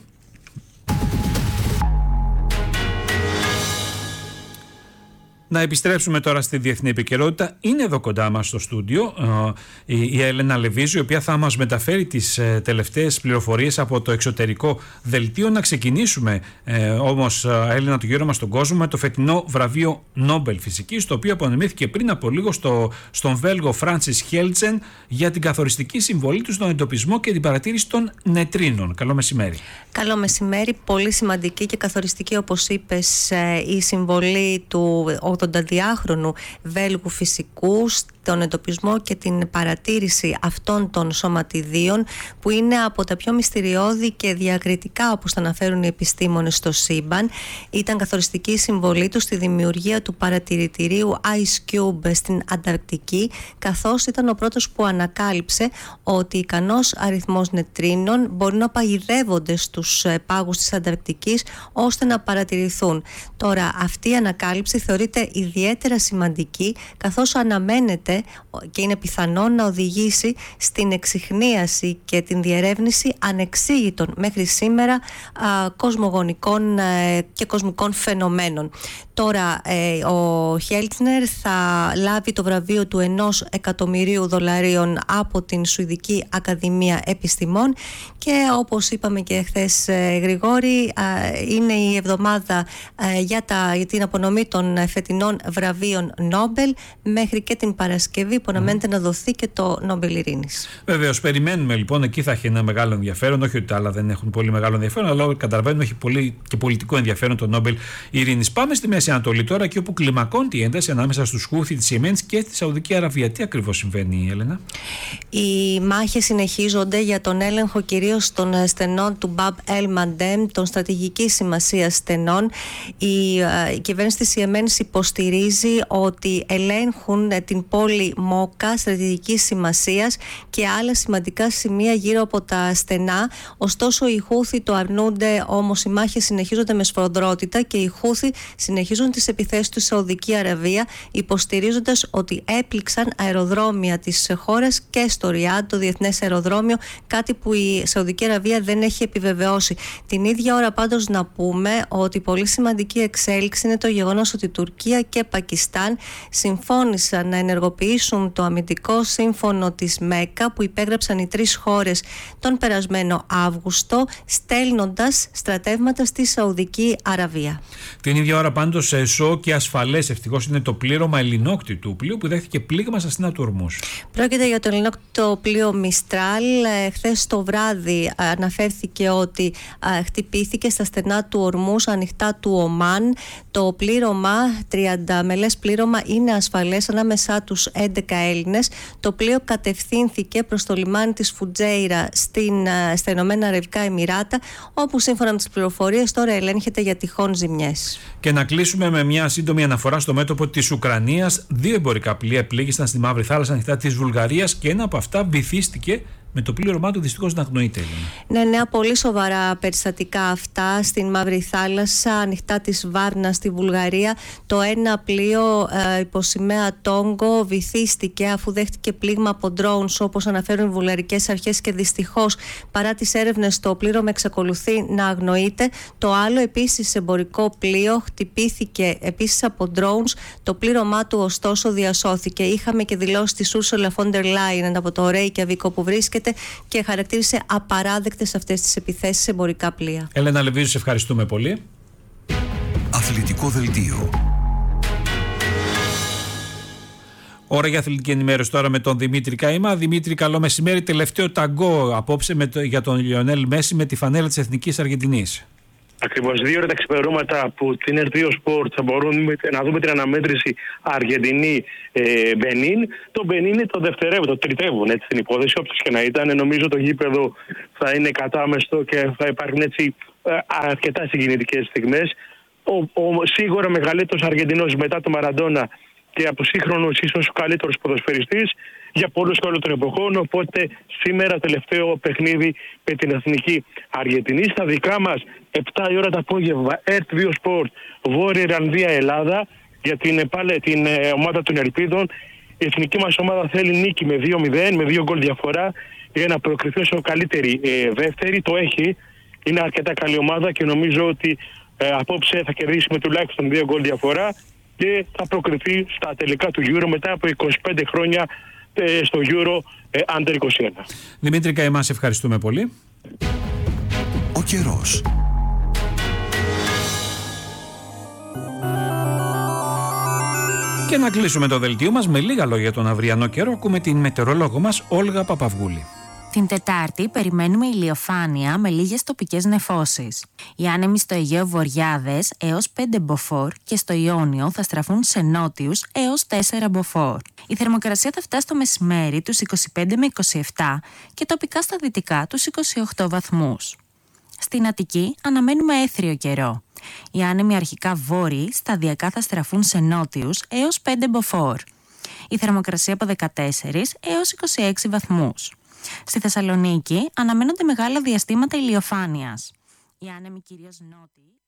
Να επιστρέψουμε τώρα στη διεθνή επικαιρότητα. Είναι εδώ κοντά μας στο στούντιο ε, η, η Έλενα Λεβίζου, η οποία θα μας μεταφέρει τις ε, τελευταίες πληροφορίες από το εξωτερικό δελτίο. Να ξεκινήσουμε ε, όμως, ε, Έλενα, το γύρο μας στον κόσμο με το φετινό βραβείο Νόμπελ Φυσικής, το οποίο απονεμήθηκε πριν από λίγο στο, στον Βέλγο Φράνσις Χέλτζεν για την καθοριστική συμβολή του στον εντοπισμό και την παρατήρηση των νετρίνων. Καλό μεσημέρι. Καλό μεσημέρι. Πολύ σημαντική και καθοριστική, όπως είπες, ε, η συμβολή του ογδονταδυάχρονου Βέλγου φυσικού στον εντοπισμό και την παρατήρηση αυτών των σωματιδίων, που είναι από τα πιο μυστηριώδη και διακριτικά, όπως τα αναφέρουν οι επιστήμονες, στο σύμπαν. Ήταν καθοριστική η συμβολή του στη δημιουργία του παρατηρητηρίου Ice Cube στην Ανταρκτική, καθώς ήταν ο πρώτος που ανακάλυψε ότι ικανός αριθμός νετρίνων μπορεί να παγιδεύονται στους πάγους της Ανταρκτικής ώστε να παρατηρηθούν. Τώρα, αυτή η ανακάλυψη θεωρείται ιδιαίτερα σημαντική, καθώς αναμένεται και είναι πιθανόν να οδηγήσει στην εξιχνίαση και την διερεύνηση ανεξήγητων μέχρι σήμερα α, κοσμογονικών ε, και κοσμικών φαινομένων. Τώρα ε, ο Χέλτνερ θα λάβει το βραβείο του ενός εκατομμυρίου δολαρίων από την Σουηδική Ακαδημία Επιστημών, και όπως είπαμε και χθες, ε, Γρηγόρη, ε, είναι η εβδομάδα ε, για, τα, για την απονομή των φετινών βραβείων Νόμπελ, μέχρι και την Παρασκευή που αναμένεται mm. να δοθεί και το Νόμπελ Ειρήνης. Βεβαίως, περιμένουμε λοιπόν, εκεί θα έχει ένα μεγάλο ενδιαφέρον, όχι ότι τα άλλα δεν έχουν πολύ μεγάλο ενδιαφέρον, αλλά καταλαβαίνουμε έχει πολύ και πολιτικό ενδιαφέρον το Νόμπελ Ειρήνης. Πάμε στη Μέση Ανατολή τώρα, και όπου κλιμακώνει η ένταση ανάμεσα στους Χούθι της Ιεμένης και στη Σαουδική Αραβία. Τι ακριβώς συμβαίνει, Έλενα? Οι μάχες συνεχίζονται για τον έλεγχο κυρίως των στενών του Μπαμπ Ελ Μαντέμ, των στρατηγικής σημασίας στενών. Η, η κυβέρνηση της Ιεμένης υποστηρίζει ότι ελέγχουν την πόλη Μόκα στρατηγικής σημασίας και άλλα σημαντικά σημεία γύρω από τα στενά. Ωστόσο, οι Χούθι το αρνούνται, όμως οι μάχες συνεχίζονται με σφοδρότητα και οι Χούθι συνεχίζουν τις επιθέσεις του στη Σαουδική Αραβία, υποστηρίζοντας ότι έπληξαν αεροδρόμια της χώρας και στο Ριάντ, το διεθνές αεροδρόμιο, κάτι που η Σαουδική Αραβία δεν έχει επιβεβαιώσει. Την ίδια ώρα πάντως να πούμε ότι πολύ σημαντική εξέλιξη είναι το γεγονός ότι η Τουρκία Ινδία και Πακιστάν συμφώνησαν να ενεργοποιήσουν το αμυντικό σύμφωνο της ΜΕΚΑ που υπέγραψαν οι τρεις χώρες τον περασμένο Αύγουστο, στέλνοντας στρατεύματα στη Σαουδική Αραβία. Την ίδια ώρα πάντως εσώ και ασφαλές ευτυχώς είναι το πλήρωμα ελληνόκτητου πλοίου που δέχτηκε πλήγμα στα στενά του Ορμούζ. Πρόκειται για το ελληνόκτητο πλοίο Μιστράλ. Χθες το βράδυ αναφέρθηκε ότι χτυπήθηκε στα στενά του Ορμούζ, ανοιχτά του Ομάν. Το πλήρωμα, τριάντα μελές πλήρωμα, είναι ασφαλές, ανάμεσά τους έντεκα Έλληνες. Το πλοίο κατευθύνθηκε προς το λιμάνι της Φουτζέιρα στην, στα Ηνωμένα Αραβικά Εμιράτα, όπου σύμφωνα με τις πληροφορίες τώρα ελέγχεται για τυχόν ζημιές. Και να κλείσουμε με μια σύντομη αναφορά στο μέτωπο της Ουκρανίας. Δύο εμπορικά πλοία πλήγησαν στη Μαύρη Θάλασσα ανοιχτά της Βουλγαρίας και ένα από αυτά βυθίστηκε με το πλήρωμά του δυστυχώς να αγνοείται. Ναι, νέα πολύ σοβαρά περιστατικά αυτά στην Μαύρη Θάλασσα, ανοιχτά της Βάρνα στη Βουλγαρία. Το ένα πλοίο ε, υποσημαία Τόγκο βυθίστηκε αφού δέχτηκε πλήγμα από drones, όπως αναφέρουν οι βουλγαρικές αρχές, και δυστυχώς παρά τις έρευνες το πλήρωμα εξακολουθεί να αγνοείται. Το άλλο επίσης εμπορικό πλοίο χτυπήθηκε επίσης από drones. Το πλήρωμά του ωστόσο διασώθηκε. Είχαμε και δηλώσει της Ursula von der Leyen από το Reykjavik που βρίσκεται και χαρακτήρισε απαράδεκτες αυτές τις επιθέσεις σε εμπορικά πλοία. Έλενα Λεβίζου, σε ευχαριστούμε πολύ. Αθλητικό δελτίο. Ώρα για αθλητική ενημέρωση τώρα με τον Δημήτρη Καημά. Δημήτρη, καλό μεσημέρι. Τελευταίο ταγκό απόψε με το, για τον Λιονέλ Μέση με τη φανέλα της Εθνικής Αργεντινής. Ακριβώς, δύο ώρα τα ξεπερνώματα που την ερ δύο Sport θα μπορούν να δούμε την αναμέτρηση Αργεντινή-Μπενίν. Ε, το Μπενίν είναι το δευτερεύον, το τριτεύον έτσι την υπόθεση, όποιος και να ήταν. Νομίζω το γήπεδο θα είναι κατάμεστο και θα υπάρχουν έτσι αρκετά συγκινητικές στιγμές. Ο, ο σίγουρα μεγαλύτερος Αργεντινός μετά το Μαραντόνα και από σύγχρονος ίσως ο καλύτερος ποδοσφαιριστής για πολλούς και όλων των εποχών. Οπότε σήμερα τελευταίο παιχνίδι με την Εθνική Αργεντινή. Στα δικά μας επτά η ώρα το απόγευμα ερ δύο Sport Βόρεια Ιρλανδία Ελλάδα για την, πάλι, την ε, ομάδα των Ελπίδων. Η εθνική μας ομάδα θέλει νίκη με δύο μηδέν, με δύο γκολ διαφορά για να προκριθεί όσο καλύτερη ε, δεύτερη. Το έχει, είναι αρκετά καλή ομάδα και νομίζω ότι ε, απόψε θα κερδίσουμε τουλάχιστον δύο γκολ διαφορά και θα προκριθεί στα τελικά του Euro μετά από είκοσι πέντε χρόνια ε, στο Euro ε, Under είκοσι ένα. Δημήτρη Καημά, σε ευχαριστούμε πολύ. Ο καιρός. Και να κλείσουμε το δελτίο μας με λίγα λόγια για τον αυριανό καιρό. Ακούμε την μετεωρολόγο μας Όλγα Παπαυγούλη. Την Τετάρτη περιμένουμε ηλιοφάνεια με λίγες τοπικές νεφώσεις. Οι άνεμοι στο Αιγαίο βοριάδες έως πέντε μποφόρ και στο Ιόνιο θα στραφούν σε νότιους έως τέσσερα μποφόρ. Η θερμοκρασία θα φτάσει το μεσημέρι τους είκοσι πέντε με είκοσι επτά και τοπικά στα δυτικά τους είκοσι οκτώ βαθμούς. Στην Αττική αναμένουμε έθριο καιρό. Οι άνεμοι αρχικά βόρειοι σταδιακά θα στραφούν σε νότιους έως πέντε μποφόρ. Η θερμοκρασία από δεκατέσσερα έως είκοσι έξι βαθμούς. Στη Θεσσαλονίκη αναμένονται μεγάλα διαστήματα ηλιοφάνειας. Οι άνεμοι κυρίως νότιοι